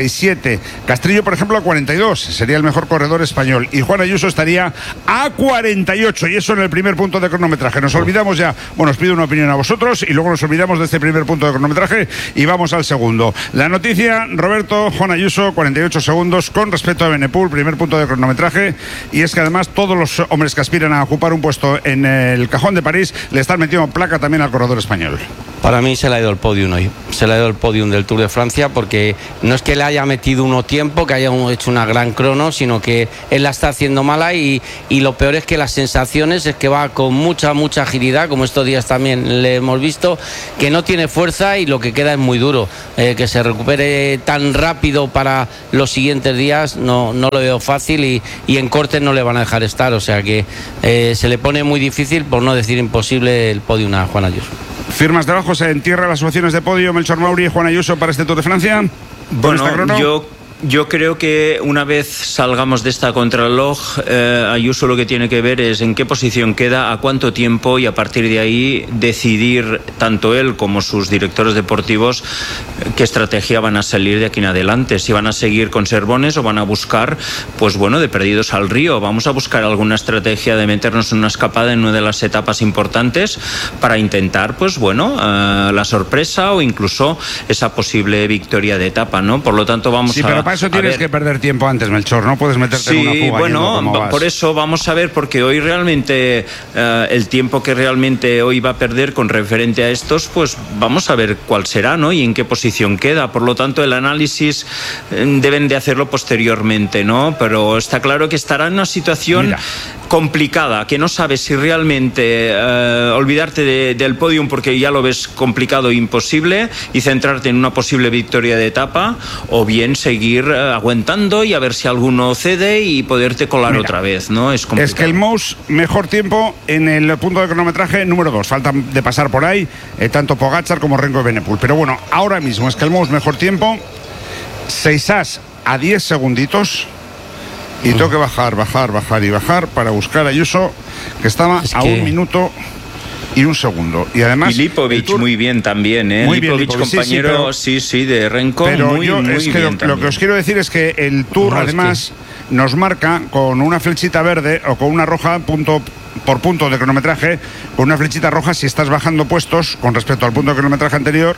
37, Castrillo, por ejemplo, a 42, sería el mejor corredor español, y Juan Ayuso estaría a 48, y eso en el primer punto de cronometraje. Nos olvidamos ya, bueno, os pido una opinión a vosotros y luego nos olvidamos de este primer punto de cronometraje y vamos al segundo. La noticia, Roberto, Juan Ayuso, 48 segundos con respecto a Benepul, primer punto de cronometraje, y es que además todos los hombres que aspiran a ocupar un puesto en el cajón de París le están metiendo placa también al corredor español. Para mí se le ha ido el podium hoy, se le ha ido el podium del Tour de Francia, porque no es que le haya metido uno tiempo, que haya hecho una gran crono, sino que él la está haciendo mala y lo peor es que las sensaciones es que va con mucha agilidad, como estos días también le hemos visto, que no tiene fuerza y lo que queda es muy duro. Que se recupere tan rápido para los siguientes días no lo veo fácil y en cortes no le van a dejar estar, o sea que se le pone muy difícil, por no decir imposible, el podium a Juan Ayuso. ¿Firmas debajo? ¿Se entierra las opciones de podio Melchor Mauri y Juan Ayuso para este Tour de Francia? Bueno, yo creo que una vez salgamos de esta contrarreloj, Ayuso lo que tiene que ver es en qué posición queda, a cuánto tiempo, y a partir de ahí decidir tanto él como sus directores deportivos qué estrategia van a salir de aquí en adelante, si van a seguir con Servones o van a buscar, pues bueno, de perdidos al río. Vamos a buscar alguna estrategia de meternos en una escapada en una de las etapas importantes para intentar, pues bueno, la sorpresa o incluso esa posible victoria de etapa, ¿no? Por lo tanto, vamos para eso tienes que perder tiempo antes, Melchor, no puedes meterte en una fuga. Bueno, por eso vamos a ver, porque hoy realmente el tiempo que realmente hoy va a perder con referente a estos, pues vamos a ver cuál será, ¿no? Y en qué posición queda. Por lo tanto, el análisis deben de hacerlo posteriormente, ¿no? Pero está claro que estará en una situación complicada, que no sabes si realmente olvidarte del podium porque ya lo ves complicado e imposible y centrarte en una posible victoria de etapa, o bien seguir aguantando y a ver si alguno cede y poderte colar otra vez, ¿no? Es complicado. Es que el Mouse, mejor tiempo en el punto de cronometraje número 2. Falta de pasar por ahí tanto Pogačar como Renko Benepul. Pero bueno, ahora mismo es que el Mouse, mejor tiempo, Seixas a 10 segunditos. Y tengo que bajar para buscar a Ayuso, que estaba a 1 minuto y 1 segundo. Y además Lipovic muy bien también, ¿eh? Muy Lipovic, bien, compañero, sí, de Renko, pero muy es que bien lo que os quiero decir es que el Tour además nos marca con una flechita verde o con una roja punto por punto de cronometraje, con una flechita roja si estás bajando puestos con respecto al punto de cronometraje anterior,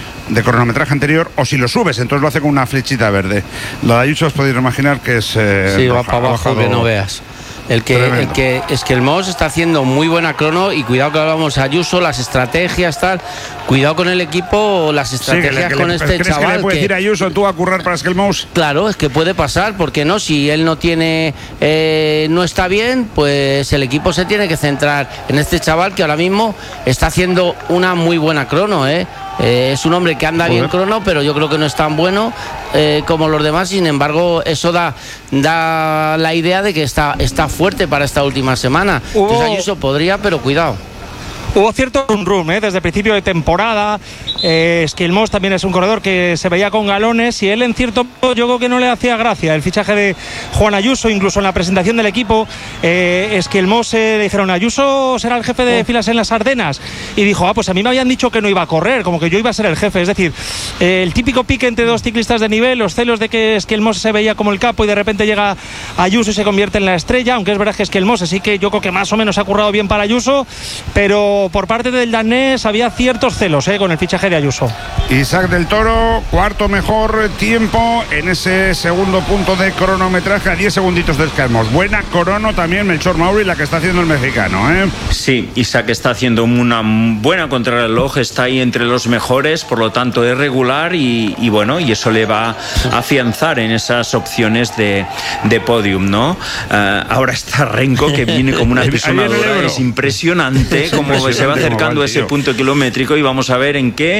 o si lo subes, entonces lo hace con una flechita verde. Lo de Ayuso os podéis imaginar que es sí, va para abajo, que no veas. Es que el Moss está haciendo muy buena crono, y cuidado que hablamos de Ayuso, las estrategias, tal. Cuidado con el equipo, las estrategias con este ¿crees chaval. Que le puede decir a Ayuso tú a currar para Skelmous? Claro, es que puede pasar, ¿por qué no? Si él no tiene, no está bien, pues el equipo se tiene que centrar en este chaval que ahora mismo está haciendo una muy buena crono, es un hombre que anda bien crono, pero yo creo que no es tan bueno como los demás. Sin embargo, eso da la idea de que está fuerte para esta última semana. Entonces Ayuso podría, pero cuidado. Hubo cierto rum desde el principio de temporada. Skelmos también es un corredor que se veía con galones, y él en cierto modo yo creo que no le hacía gracia el fichaje de Juan Ayuso. Incluso en la presentación del equipo, Skelmos le dijeron: Ayuso será el jefe de filas en las Ardenas, y dijo: pues a mí me habían dicho que no iba a correr, como que yo iba a ser el jefe. Es decir, el típico pique entre dos ciclistas de nivel, los celos de que Skelmos se veía como el capo y de repente llega Ayuso y se convierte en la estrella, aunque es verdad que Skelmos sí que yo creo que más o menos ha currado bien para Ayuso, pero por parte del danés había ciertos celos con el fichaje de Ayuso. Isaac del Toro, cuarto mejor tiempo en ese segundo punto de cronometraje, a 10 segunditos de Skelmos. Buena crono también Melchor Mauri, la que está haciendo el mexicano, Sí, Isaac está haciendo una buena contrarreloj, está ahí entre los mejores, por lo tanto es regular y bueno, y eso le va a afianzar en esas opciones de podium, ¿no? Ahora está Renko, que viene como una pisonadora, es impresionante como se va acercando a ese punto kilométrico, y vamos a ver en qué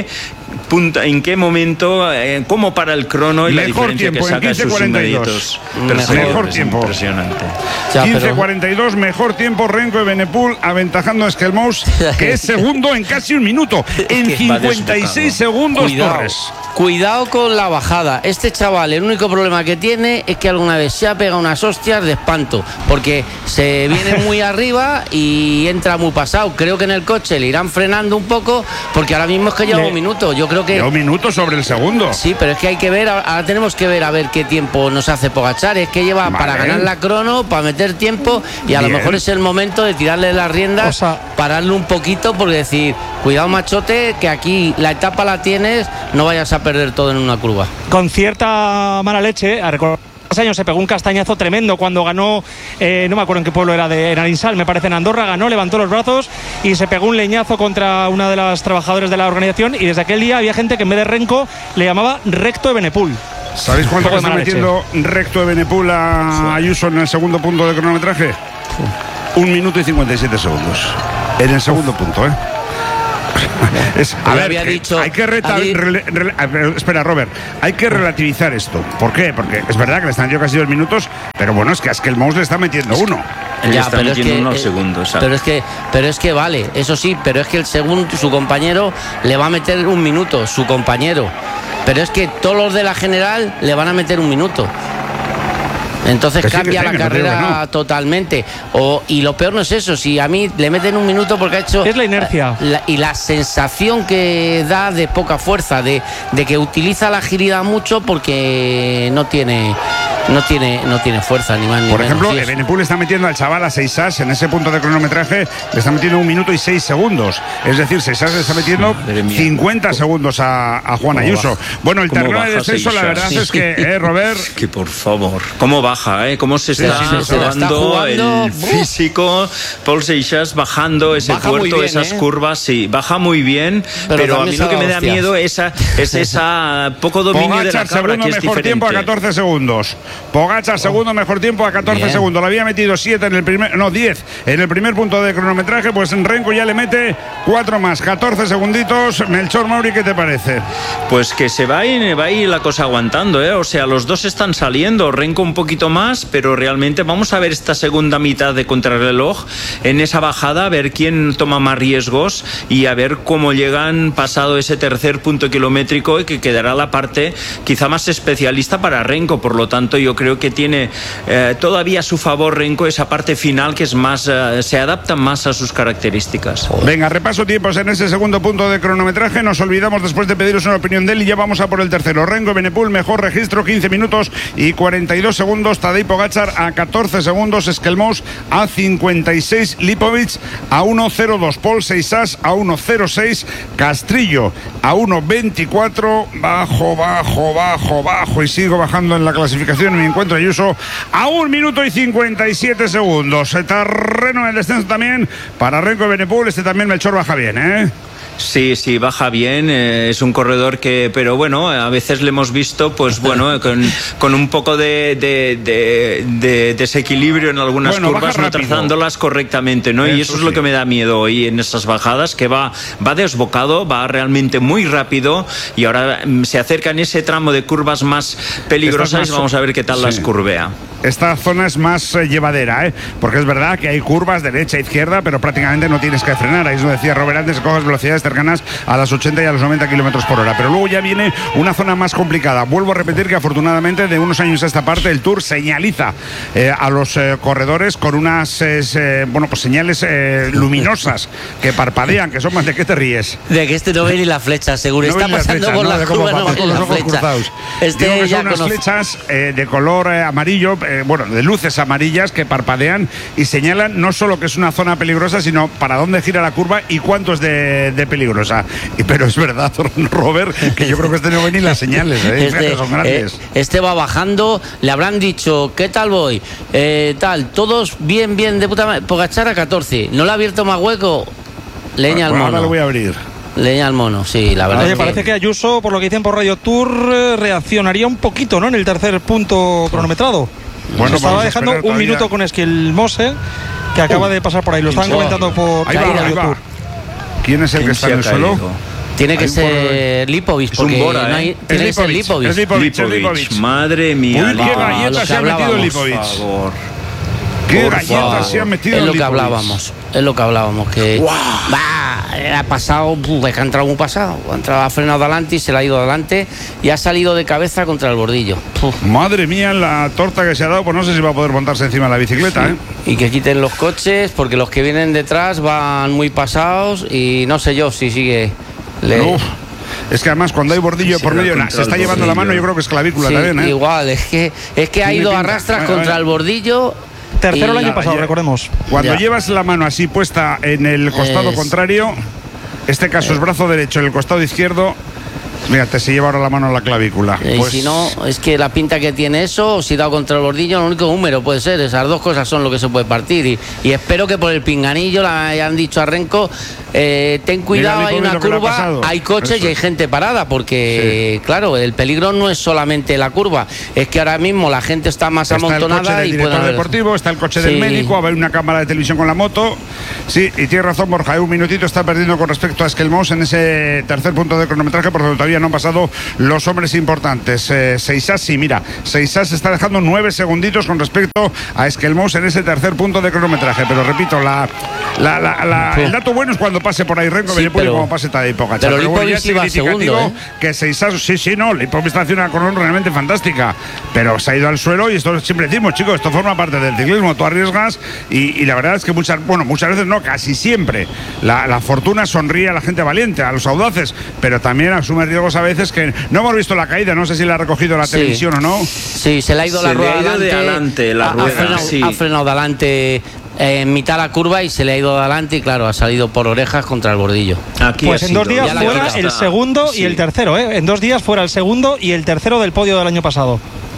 en qué momento, cómo para el crono y mejor la diferencia tiempo, que saca en sus inmediatos. Mejor tiempo. Impresionante. 15:42, mejor tiempo Renko Evenepoel, aventajando a Esquelmous, que es segundo en casi un minuto. En 56 segundos, Torres. Cuidado con la bajada. Este chaval, el único problema que tiene es que alguna vez se ha pegado unas hostias de espanto, porque se viene muy arriba y entra muy pasado. Creo que en el coche le irán frenando un poco, porque ahora mismo es que lleva un minuto. Yo creo que lleva un minuto sobre el segundo. Sí, pero es que hay que ver, ahora tenemos que ver a ver qué tiempo nos hace Pogačar. Es que lleva para ganar la crono, para meter tiempo, y a lo mejor es el momento de tirarle las riendas, pararle un poquito, porque decir, cuidado machote, que aquí la etapa la tienes, no vayas a perder todo en una curva. Con cierta mala leche, a recordar, hace años se pegó un castañazo tremendo cuando ganó, no me acuerdo en qué pueblo era, en Arinsal, me parece, en Andorra, ganó, levantó los brazos y se pegó un leñazo contra una de las trabajadoras de la organización, y desde aquel día había gente que en vez de Renko le llamaba Recto Evenepoel. ¿Sabéis cuánto está metiendo Recto Evenepoel a Ayuso en el segundo punto de cronometraje? 1 minuto y 57 segundos. En el segundo punto, a ver, había dicho, hay que espera, Robert, hay que relativizar esto. ¿Por qué? Porque es verdad que le están metiendo casi 2 minutos, pero bueno, es que a Esquelmous le está metiendo uno. Él está metiendo unos segundos. Pero es que vale, eso sí, pero es que el segundo, su compañero le va a meter 1 minuto, su compañero. Pero es que todos los de la general le van a meter 1 minuto. Entonces cambia la carrera totalmente. Y lo peor no es eso, si a mí le meten 1 minuto porque ha hecho... Es la inercia. Y la sensación que da de poca fuerza, de que utiliza la girida mucho porque no tiene fuerza ni más ni menos. Por ejemplo, Evenepoel está metiendo al chaval a Seisas en ese punto de cronometraje, le está metiendo 1 minuto y 6 segundos. Es decir, Seisas le está metiendo 50 segundos a Juan Ayuso. Bueno, el terreno de descenso, la verdad es que, Robert... Que por favor, ¿cómo baja? ¿Cómo se está jugando el físico? Paul Seixas bajando ese puerto, esas curvas, sí, baja muy bien, pero a mí lo que me da miedo es esa poco dominio de la cabra, que es mejor diferente. Tiempo a 14 segundos. Pogačar, segundo mejor tiempo a 14 segundos. Le había metido 10 en el primer punto de cronometraje, pues en Renko ya le mete 4 más, 14 segunditos. Melchor Mauri, ¿qué te parece? Pues que va a ir la cosa aguantando, o sea, los dos están saliendo, Renko un poquito más, pero realmente vamos a ver esta segunda mitad de contrarreloj en esa bajada, a ver quién toma más riesgos y a ver cómo llegan pasado ese tercer punto kilométrico, y que quedará la parte quizá más especialista para Renko. Por lo tanto, yo creo que tiene todavía a su favor Renko esa parte final, que es más se adapta más a sus características. Venga, repaso tiempos en ese segundo punto de cronometraje. Nos olvidamos después de pediros una opinión de él y ya vamos a por el tercero. Renko Evenepoel, mejor registro, 15 minutos y 42 segundos. Tadej Pogačar a 14 segundos. Esquelmous a 56. Lipovic a 1.02. Paul Seixas a 1.06. Castrillo a 1.24. Bajo y sigo bajando en la clasificación. Me encuentro Ayuso a 1 minuto y 57 segundos. El terreno del descenso también para Renko Evenepoel. Este también Melchor baja bien, Sí, baja bien, es un corredor que, pero bueno, a veces le hemos visto, pues bueno, con un poco de desequilibrio en algunas curvas, no trazándolas correctamente, ¿no? Y eso es lo que me da miedo hoy en esas bajadas, que va desbocado, va realmente muy rápido, y ahora se acerca en ese tramo de curvas más peligrosas y vamos a ver qué tal las curvea. Esta zona es más llevadera, porque es verdad que hay curvas derecha e izquierda, pero prácticamente no tienes que frenar. Ahí es lo decía Robert antes, coges velocidades cercanas a las 80 y a los 90 kilómetros por hora. Pero luego ya viene una zona más complicada. Vuelvo a repetir que afortunadamente de unos años a esta parte el Tour señaliza a los corredores con unas señales luminosas que parpadean, que son más. ¿De qué te ríes? De que no ve ni la flecha, seguro. No está pasando por la curva, no ve con los ojos cruzados. Digo que son unas flechas de color amarillo, de luces amarillas que parpadean y señalan no solo que es una zona peligrosa, sino para dónde gira la curva y cuánto es de peligrosa. Pero es verdad, Robert, que yo creo que no ven ni las señales, son grandes. Este va bajando, le habrán dicho, ¿qué tal voy? Todos bien de puta madre. Pogačar a 14, ¿no le ha abierto más hueco? Leña al mono. Ahora lo voy a abrir. Leña al mono, sí, la verdad. Oye, parece que Ayuso, por lo que dicen por Radio Tour, reaccionaría un poquito, ¿no? En el tercer punto cronometrado. Bueno, estaba dejando un minuto con Esquelmous, que acaba de pasar por ahí. Lo estaban comentando por Radio Tour. ¿Quién es el que está en el suelo? Tiene que ser Lipovic, porque Bora, no hay, tiene que ser Lipovic. Lipovic. Madre mía. Uy, qué galletas se ha metido Lipovic. Por favor. Qué galletas se ha metido Es lo que Lipovic. hablábamos. Es lo que hablábamos, que ha pasado, es que ha entrado muy pasado. Ha frenado adelante y se le ha ido adelante y ha salido de cabeza contra el bordillo. Madre mía, la torta que se ha dado, pues no sé si va a poder montarse encima de la bicicleta, ¿eh? Y que quiten los coches, porque los que vienen detrás van muy pasados y no sé yo si sigue. Es que además cuando hay bordillo por medio, se está llevando la mano, yo creo que es clavícula también, ¿eh? Igual, es que ha ido a rastras contra el bordillo. Tercero el año pasado, recordemos. Cuando llevas la mano así puesta en el costado contrario, este caso es brazo derecho en el costado izquierdo, fíjate, se lleva ahora la mano a la clavícula. Pues, si no, es que la pinta que tiene eso, o si da contra el bordillo, lo único húmero puede ser. Esas dos cosas son lo que se puede partir. Y espero que por el pinganillo le hayan dicho a Renko, ten cuidado, hay una curva, hay coches y hay gente parada, porque claro, el peligro no es solamente la curva, es que ahora mismo la gente está más amontonada. El coche del director deportivo, está el coche del médico, a ver una cámara de televisión con la moto. Sí, y tiene razón Borja, un minutito está perdiendo con respecto a Esquelmós en ese tercer punto de cronometraje, porque todavía no han pasado los hombres importantes. Seisas, sí, mira, Seisas está dejando 9 segunditos con respecto a Esquelmós en ese tercer punto de cronometraje, pero repito, el dato bueno es cuando pase por ahí Renko, como pase Tadej Pogačar. Pero Lipovic iba segundo, que Seisas, Lipovic está haciendo una corona realmente fantástica, pero se ha ido al suelo, y esto siempre decimos, chicos, esto forma parte del ciclismo, tú arriesgas y la verdad es que muchas veces no, casi siempre la fortuna sonríe a la gente valiente, a los audaces, pero también asume riesgos a veces que no hemos visto la caída, no sé si la ha recogido la televisión o no. Sí, se le ha ido la rueda de adelante, ha frenado de adelante en mitad de la curva y se le ha ido adelante y claro, ha salido por orejas contra el bordillo. Pues en 2 días fuera el segundo y el tercero, ¿eh? En 2 días fuera el segundo y el tercero del podio del año pasado.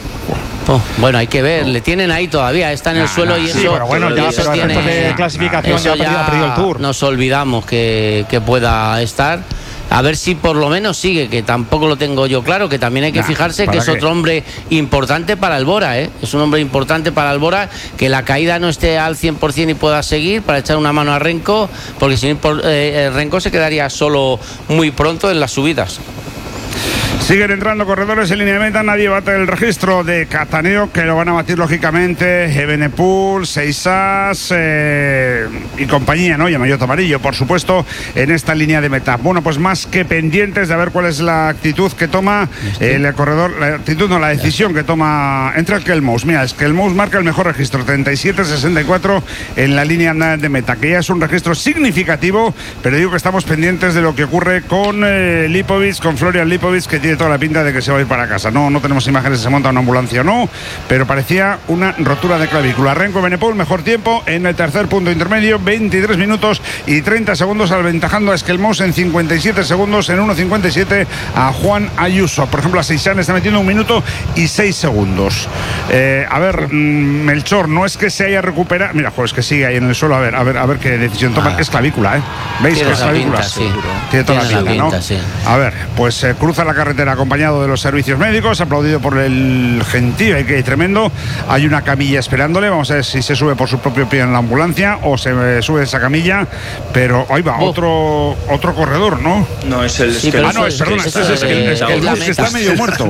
Bueno, hay que ver, le tienen ahí todavía, está en el suelo y eso. Pero bueno, ya después de clasificación ya ha perdido el Tour. Nos olvidamos que pueda estar. A ver si por lo menos sigue, que tampoco lo tengo yo claro, que también hay que fijarse que es otro hombre importante para el Bora, ¿eh? Es un hombre importante para el Bora, que la caída no esté al 100% y pueda seguir para echar una mano a Renko, porque si no, Renko se quedaría solo muy pronto en las subidas. Siguen entrando corredores en línea de meta, nadie bate el registro de Cataneo, que lo van a batir lógicamente Evenepoel, Seisas y compañía, ¿no? Y Maillot amarillo, por supuesto, en esta línea de meta. Bueno, pues más que pendientes de ver cuál es la actitud que toma el corredor, la decisión que toma entre Esquelmós. Mira, Esquelmós marca el mejor registro, 37-64 en la línea de meta, que ya es un registro significativo, pero digo que estamos pendientes de lo que ocurre con Lipovic, con Florian Lipovic, que tiene toda la pinta de que se va a ir para casa. No tenemos imágenes si se monta una ambulancia o no, pero parecía una rotura de clavícula. Renko Evenepoel, mejor tiempo en el tercer punto intermedio, 23 minutos y 30 segundos, aventajando a Esquelmós en 57 segundos, en 1.57 a Juan Ayuso. Por ejemplo, a Seisán está metiendo 1 minuto y 6 segundos. A ver, Melchor, no es que se haya recuperado. Mira, es que sigue ahí en el suelo. A ver qué decisión toma. Es clavícula, ¿eh? ¿Veis que es clavícula? Pinta, sí. Tiene toda la pinta, ¿no? Sí. A ver, pues cruza la carretera acompañado de los servicios médicos, aplaudido por el gentío, que tremendo. Hay una camilla esperándole, vamos a ver si se sube por su propio pie en la ambulancia o se sube esa camilla, pero ahí va, otro corredor, ¿no? No, es el Esquelmós, que está medio muerto.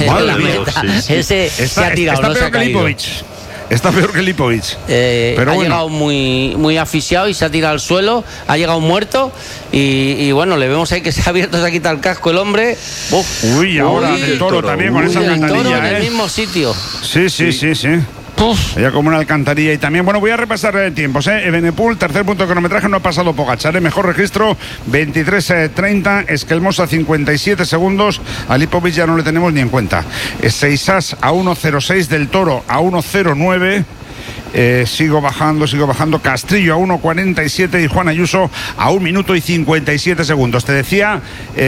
Ese se ha tirado, está no se ha caído. Está peor que Lipovic. Pero ha llegado muy asfixiado y se ha tirado al suelo, ha llegado muerto y bueno, le vemos ahí que se ha abierto, se ha quitado el casco el hombre. Ahora el Toro también con esa alcantarilla. En el mismo sitio. Sí. Ya como una alcantarilla. Y también, bueno, voy a repasar tiempos. Evenepoel, tercer punto de cronometraje, no ha pasado Pogačar. Mejor registro, 23:30. Esquelmós a 57 segundos. A Lipovic ya no le tenemos ni en cuenta. Seisas a 1.06, del Toro a 1.09. Sigo bajando. Castrillo a 1.47 y Juan Ayuso a 1 minuto y 57 segundos. Te decía,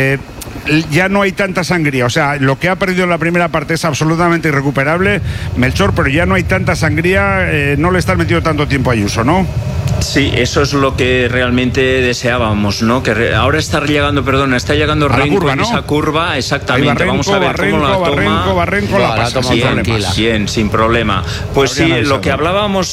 ya no hay tanta sangría. O sea, lo que ha perdido en la primera parte es absolutamente irrecuperable, Melchor, pero ya no hay tanta sangría. No le están metiendo tanto tiempo a Ayuso, ¿no? Sí, eso es lo que realmente deseábamos, ¿no? Que ahora está llegando Renko en esa curva, exactamente. Vamos a ver cómo la toma. Barrenco la pasa bien, sin problema. Pues sí, lo que hablábamos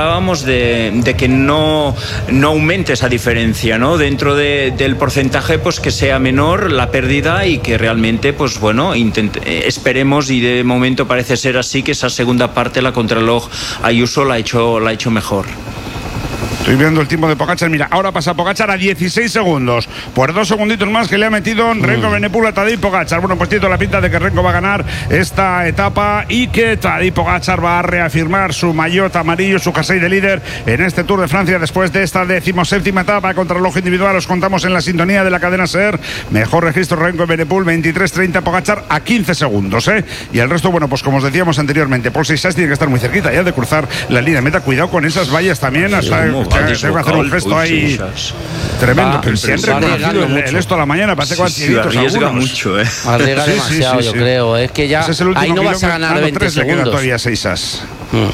de que no aumente esa diferencia, ¿no? Dentro del porcentaje, pues que sea menor la pérdida y que realmente, pues bueno, esperemos, y de momento parece ser así, que esa segunda parte, la contrarreloj, Ayuso la ha hecho mejor. Estoy viendo el tiempo de Pogačar. Mira, ahora pasa Pogačar a 16 segundos. Por 2 segunditos más que le ha metido Renko Evenepoel a Tadej Pogačar. Bueno, pues tiene toda la pinta de que Renko va a ganar esta etapa y que Tadej Pogačar va a reafirmar su maillot amarillo, su jersey de líder en este Tour de Francia después de esta 17ª etapa contra el reloj individual. Os contamos en la sintonía de la cadena SER. Mejor registro Renko Evenepoel, 23:30, Pogačar a 15 segundos, ¿eh? Y el resto, bueno, pues como os decíamos anteriormente, Paul Seixas tiene que estar muy cerquita ya de cruzar la línea de meta. Cuidado con esas vallas también, hasta tengo que hacer un gesto ahí tremendo. Pero si han reconocido el esto a la mañana, parece que arriesga mucho, ¿eh? Arriesga demasiado, yo creo. Es que ya ahí no vas a ganar 20 segundos. Todavía Seixas.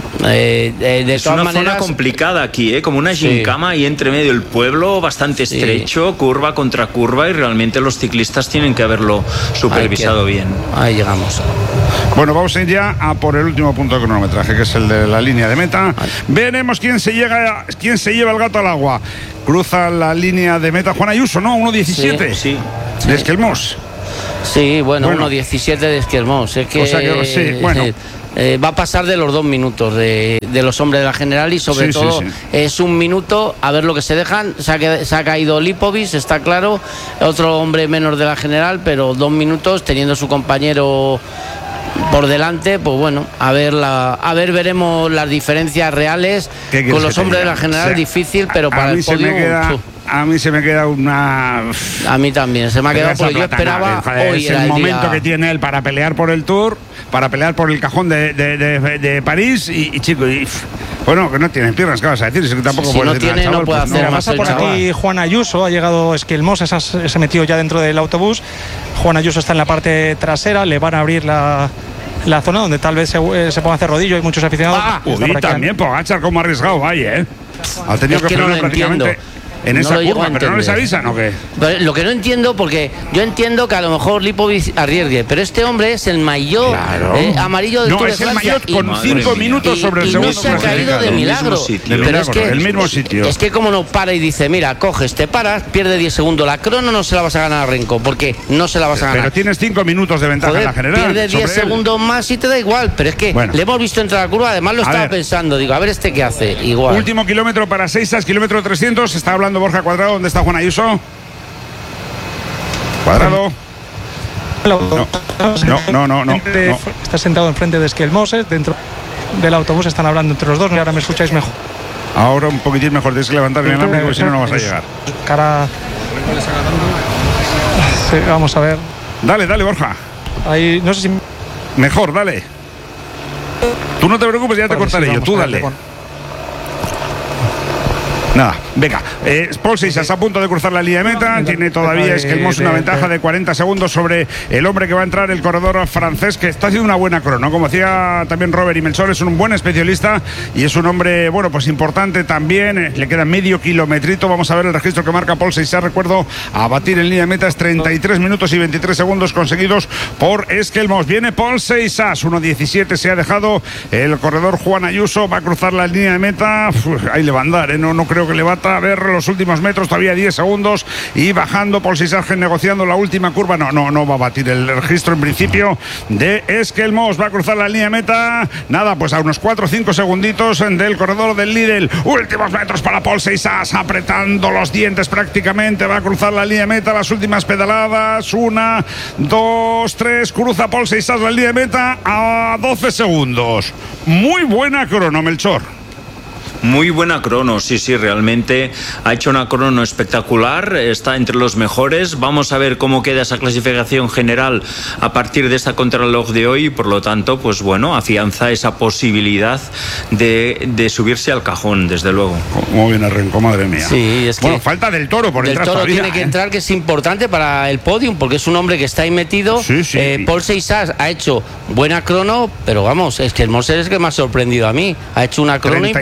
Es una zona complicada aquí, ¿eh? Como una gincama y entre medio el pueblo bastante estrecho, curva contra curva, y realmente los ciclistas tienen que haberlo supervisado bien. Ahí llegamos. Bueno, vamos a ir ya a por el último punto de cronometraje, que es el de la línea de meta. Veremos quién se lleva el gato al agua. Cruza la línea de meta Juan Ayuso, ¿no? 1:17. Sí. De Esquelmós. Sí, bueno, 1:17 de Esquelmós. Es que, o sea que sí, bueno. Va a pasar de los 2 minutos de los hombres de la general, y sobre todo es 1 minuto a ver lo que se dejan. Se ha caído Lipovic, está claro, otro hombre menos de la general, pero 2 minutos teniendo su compañero por delante, pues bueno, a ver, veremos las diferencias reales con los hombres de la general. Difícil, pero para el podio a mí se me queda una... A mí también, se me ha quedado porque yo esperaba hoy es el momento que tiene él para pelear por el Tour, para pelear por el cajón de París y chico, bueno, que no tiene piernas, ¿qué vas a decir? Es que tampoco si no tiene, chaval, no puede hacer más. Pasa por aquí Juan Ayuso, ha llegado Esquelmós, se metió ya dentro del autobús. Juan Ayuso está en la parte trasera, le van a abrir la zona donde tal vez se puedan hacer rodillo, hay muchos aficionados. Y también Pogačar, como arriesgado, vaya, ¿eh? Ha tenido que frenar prácticamente en esa curva, pero no les avisan, ¿o qué? Pero lo que no entiendo, porque yo entiendo que a lo mejor Lipovic arriesgue, pero este hombre es el maillot amarillo del Tour de Francia. No, es el maillot con 5 minutos sobre el segundo. Y no se ha caído de milagro. Pero es que el mismo sitio. Es que como no para y dice, mira, coges, te paras, pierde 10 segundos. La crono no se la vas a ganar a Renko, porque no se la vas a ganar. Pero tienes 5 minutos de ventaja en la general. Pierde 10 segundos más y te da igual. Pero es que le hemos visto entrar a la curva, además lo estaba pensando. Digo, a ver este qué hace. Igual. Último kilómetro para Seixas, kilómetro 300. Está hablando Borja Cuadrado. ¿Dónde está Juan Ayuso? Cuadrado. No. Está sentado enfrente de Esquelmós, dentro del autobús están hablando entre los dos. Ahora me escucháis mejor. Ahora un poquitín mejor, tienes que levantar el alambre porque si no, no vas a llegar. Cara. Sí, vamos a ver. Dale, Borja. Ahí, no sé si. Mejor, dale. Tú no te preocupes, ya te cortaré yo. Tú dale. Nada, venga, Paul Seixas a punto de cruzar la línea de meta. Tiene todavía Esquelmós una ventaja de 40 segundos sobre el hombre que va a entrar, el corredor francés, que está haciendo una buena crono. Como decía también Robert y Melchor, es un buen especialista y es un hombre, bueno, pues importante también. Le queda medio kilometrito. Vamos a ver el registro que marca Paul Seixas. Recuerdo, a batir en línea de meta es 33 minutos y 23 segundos conseguidos por Esquelmós. Viene Paul Seixas, 1:17 se ha dejado el corredor Juan Ayuso. Va a cruzar la línea de meta. Ahí le va a andar, no creo que le bata. A ver los últimos metros, todavía 10 segundos y bajando. Paul Seixas negociando la última curva. No va a batir el registro en principio de Esquelmós. Va a cruzar la línea de meta. Nada, pues a unos 4 o 5 segunditos del corredor del Lidl. Últimos metros para Paul Seixas, apretando los dientes prácticamente. Va a cruzar la línea de meta, las últimas pedaladas. 1, 2, 3. Cruza Paul Seixas la línea de meta a 12 segundos. Muy buena crono, Melchor. Muy buena crono, sí, realmente ha hecho una crono espectacular, está entre los mejores. Vamos a ver cómo queda esa clasificación general a partir de esta contrarreloj de hoy, y por lo tanto, pues bueno, afianza esa posibilidad de subirse al cajón, desde luego. Muy bien arrancó, madre mía. Sí, es que falta del Toro por entrar todavía. Del Toro tiene que entrar, que es importante para el podium, porque es un hombre que está ahí metido. Paul Seixas ha hecho buena crono, pero vamos, es que el Mosser es que me ha sorprendido a mí. Ha hecho una crono impresionante.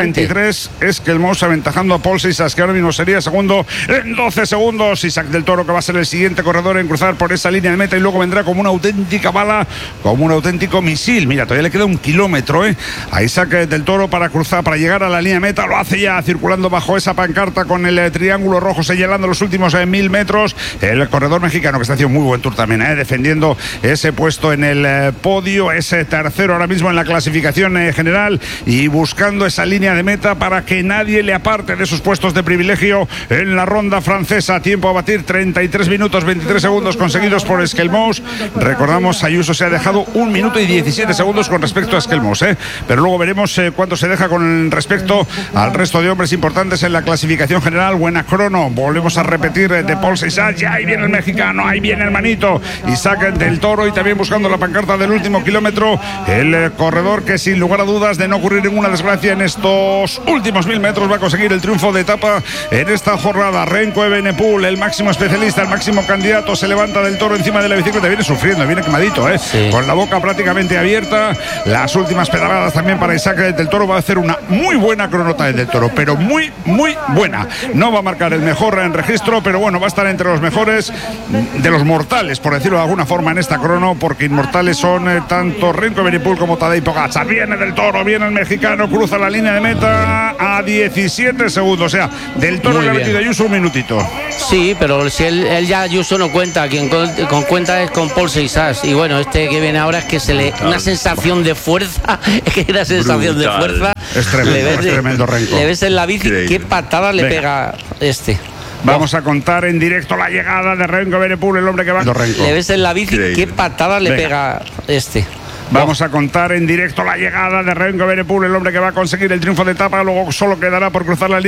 23, Esquelmós aventajando a Paul Sisas, que ahora mismo sería segundo en 12 segundos. Isaac del Toro, que va a ser el siguiente corredor en cruzar por esa línea de meta, y luego vendrá como una auténtica bala, como un auténtico misil. Mira, todavía le queda 1 kilómetro a Isaac del Toro para cruzar, para llegar a la línea de meta. Lo hace ya circulando bajo esa pancarta con el triángulo rojo señalando los últimos 1000 metros. El corredor mexicano, que está haciendo muy buen tour también, defendiendo ese puesto en el podio, ese tercero ahora mismo en la clasificación general, y buscando esa línea de meta para que nadie le aparte de sus puestos de privilegio en la ronda francesa. Tiempo a batir, 33 minutos 23 segundos conseguidos por Esquelmós. Recordamos, Ayuso se ha dejado 1 minuto y 17 segundos con respecto a Esquelmós, pero luego veremos cuánto se deja con respecto al resto de hombres importantes en la clasificación general. Buena crono, volvemos a repetir, de Paul Sisas. Ya ahí viene el mexicano, ahí viene el manito Isaac del Toro, y también buscando la pancarta del último kilómetro, el corredor que sin lugar a dudas, de no ocurrir ninguna desgracia en estos últimos 1000 metros, va a conseguir el triunfo de etapa en esta jornada. Renko Evenepoel, el máximo especialista, el máximo candidato, se levanta del Toro encima de la bicicleta, viene sufriendo, viene quemadito, sí, con la boca prácticamente abierta. Las últimas pedaladas también para Isaac del Toro. Va a hacer una muy buena cronota del Toro, pero muy buena. No va a marcar el mejor en registro, pero bueno, va a estar entre los mejores de los mortales, por decirlo de alguna forma, en esta crono, porque inmortales son tanto Renko Evenepoel como Tadej Pogačar. Viene del Toro, viene el mexicano, cruza la línea de meta a 17 segundos. O sea, del Toro le ha metido a Ayuso 1 minutito. Sí, pero si él ya Ayuso no cuenta, quien con cuenta es con Paul Sisas. Y bueno, este que viene ahora es que se le una sensación de fuerza, es que una sensación de fuerza. Es tremendo Renko. Le ves en la bici, qué patada le pega este. Vamos a contar en directo la llegada de Renko Evenepoel, el hombre que va. Le ves en la bici, qué patada le pega este. Vamos a contar en directo la llegada de Renko Evenepoel, el hombre que va a conseguir el triunfo de etapa. Luego solo quedará por cruzar la línea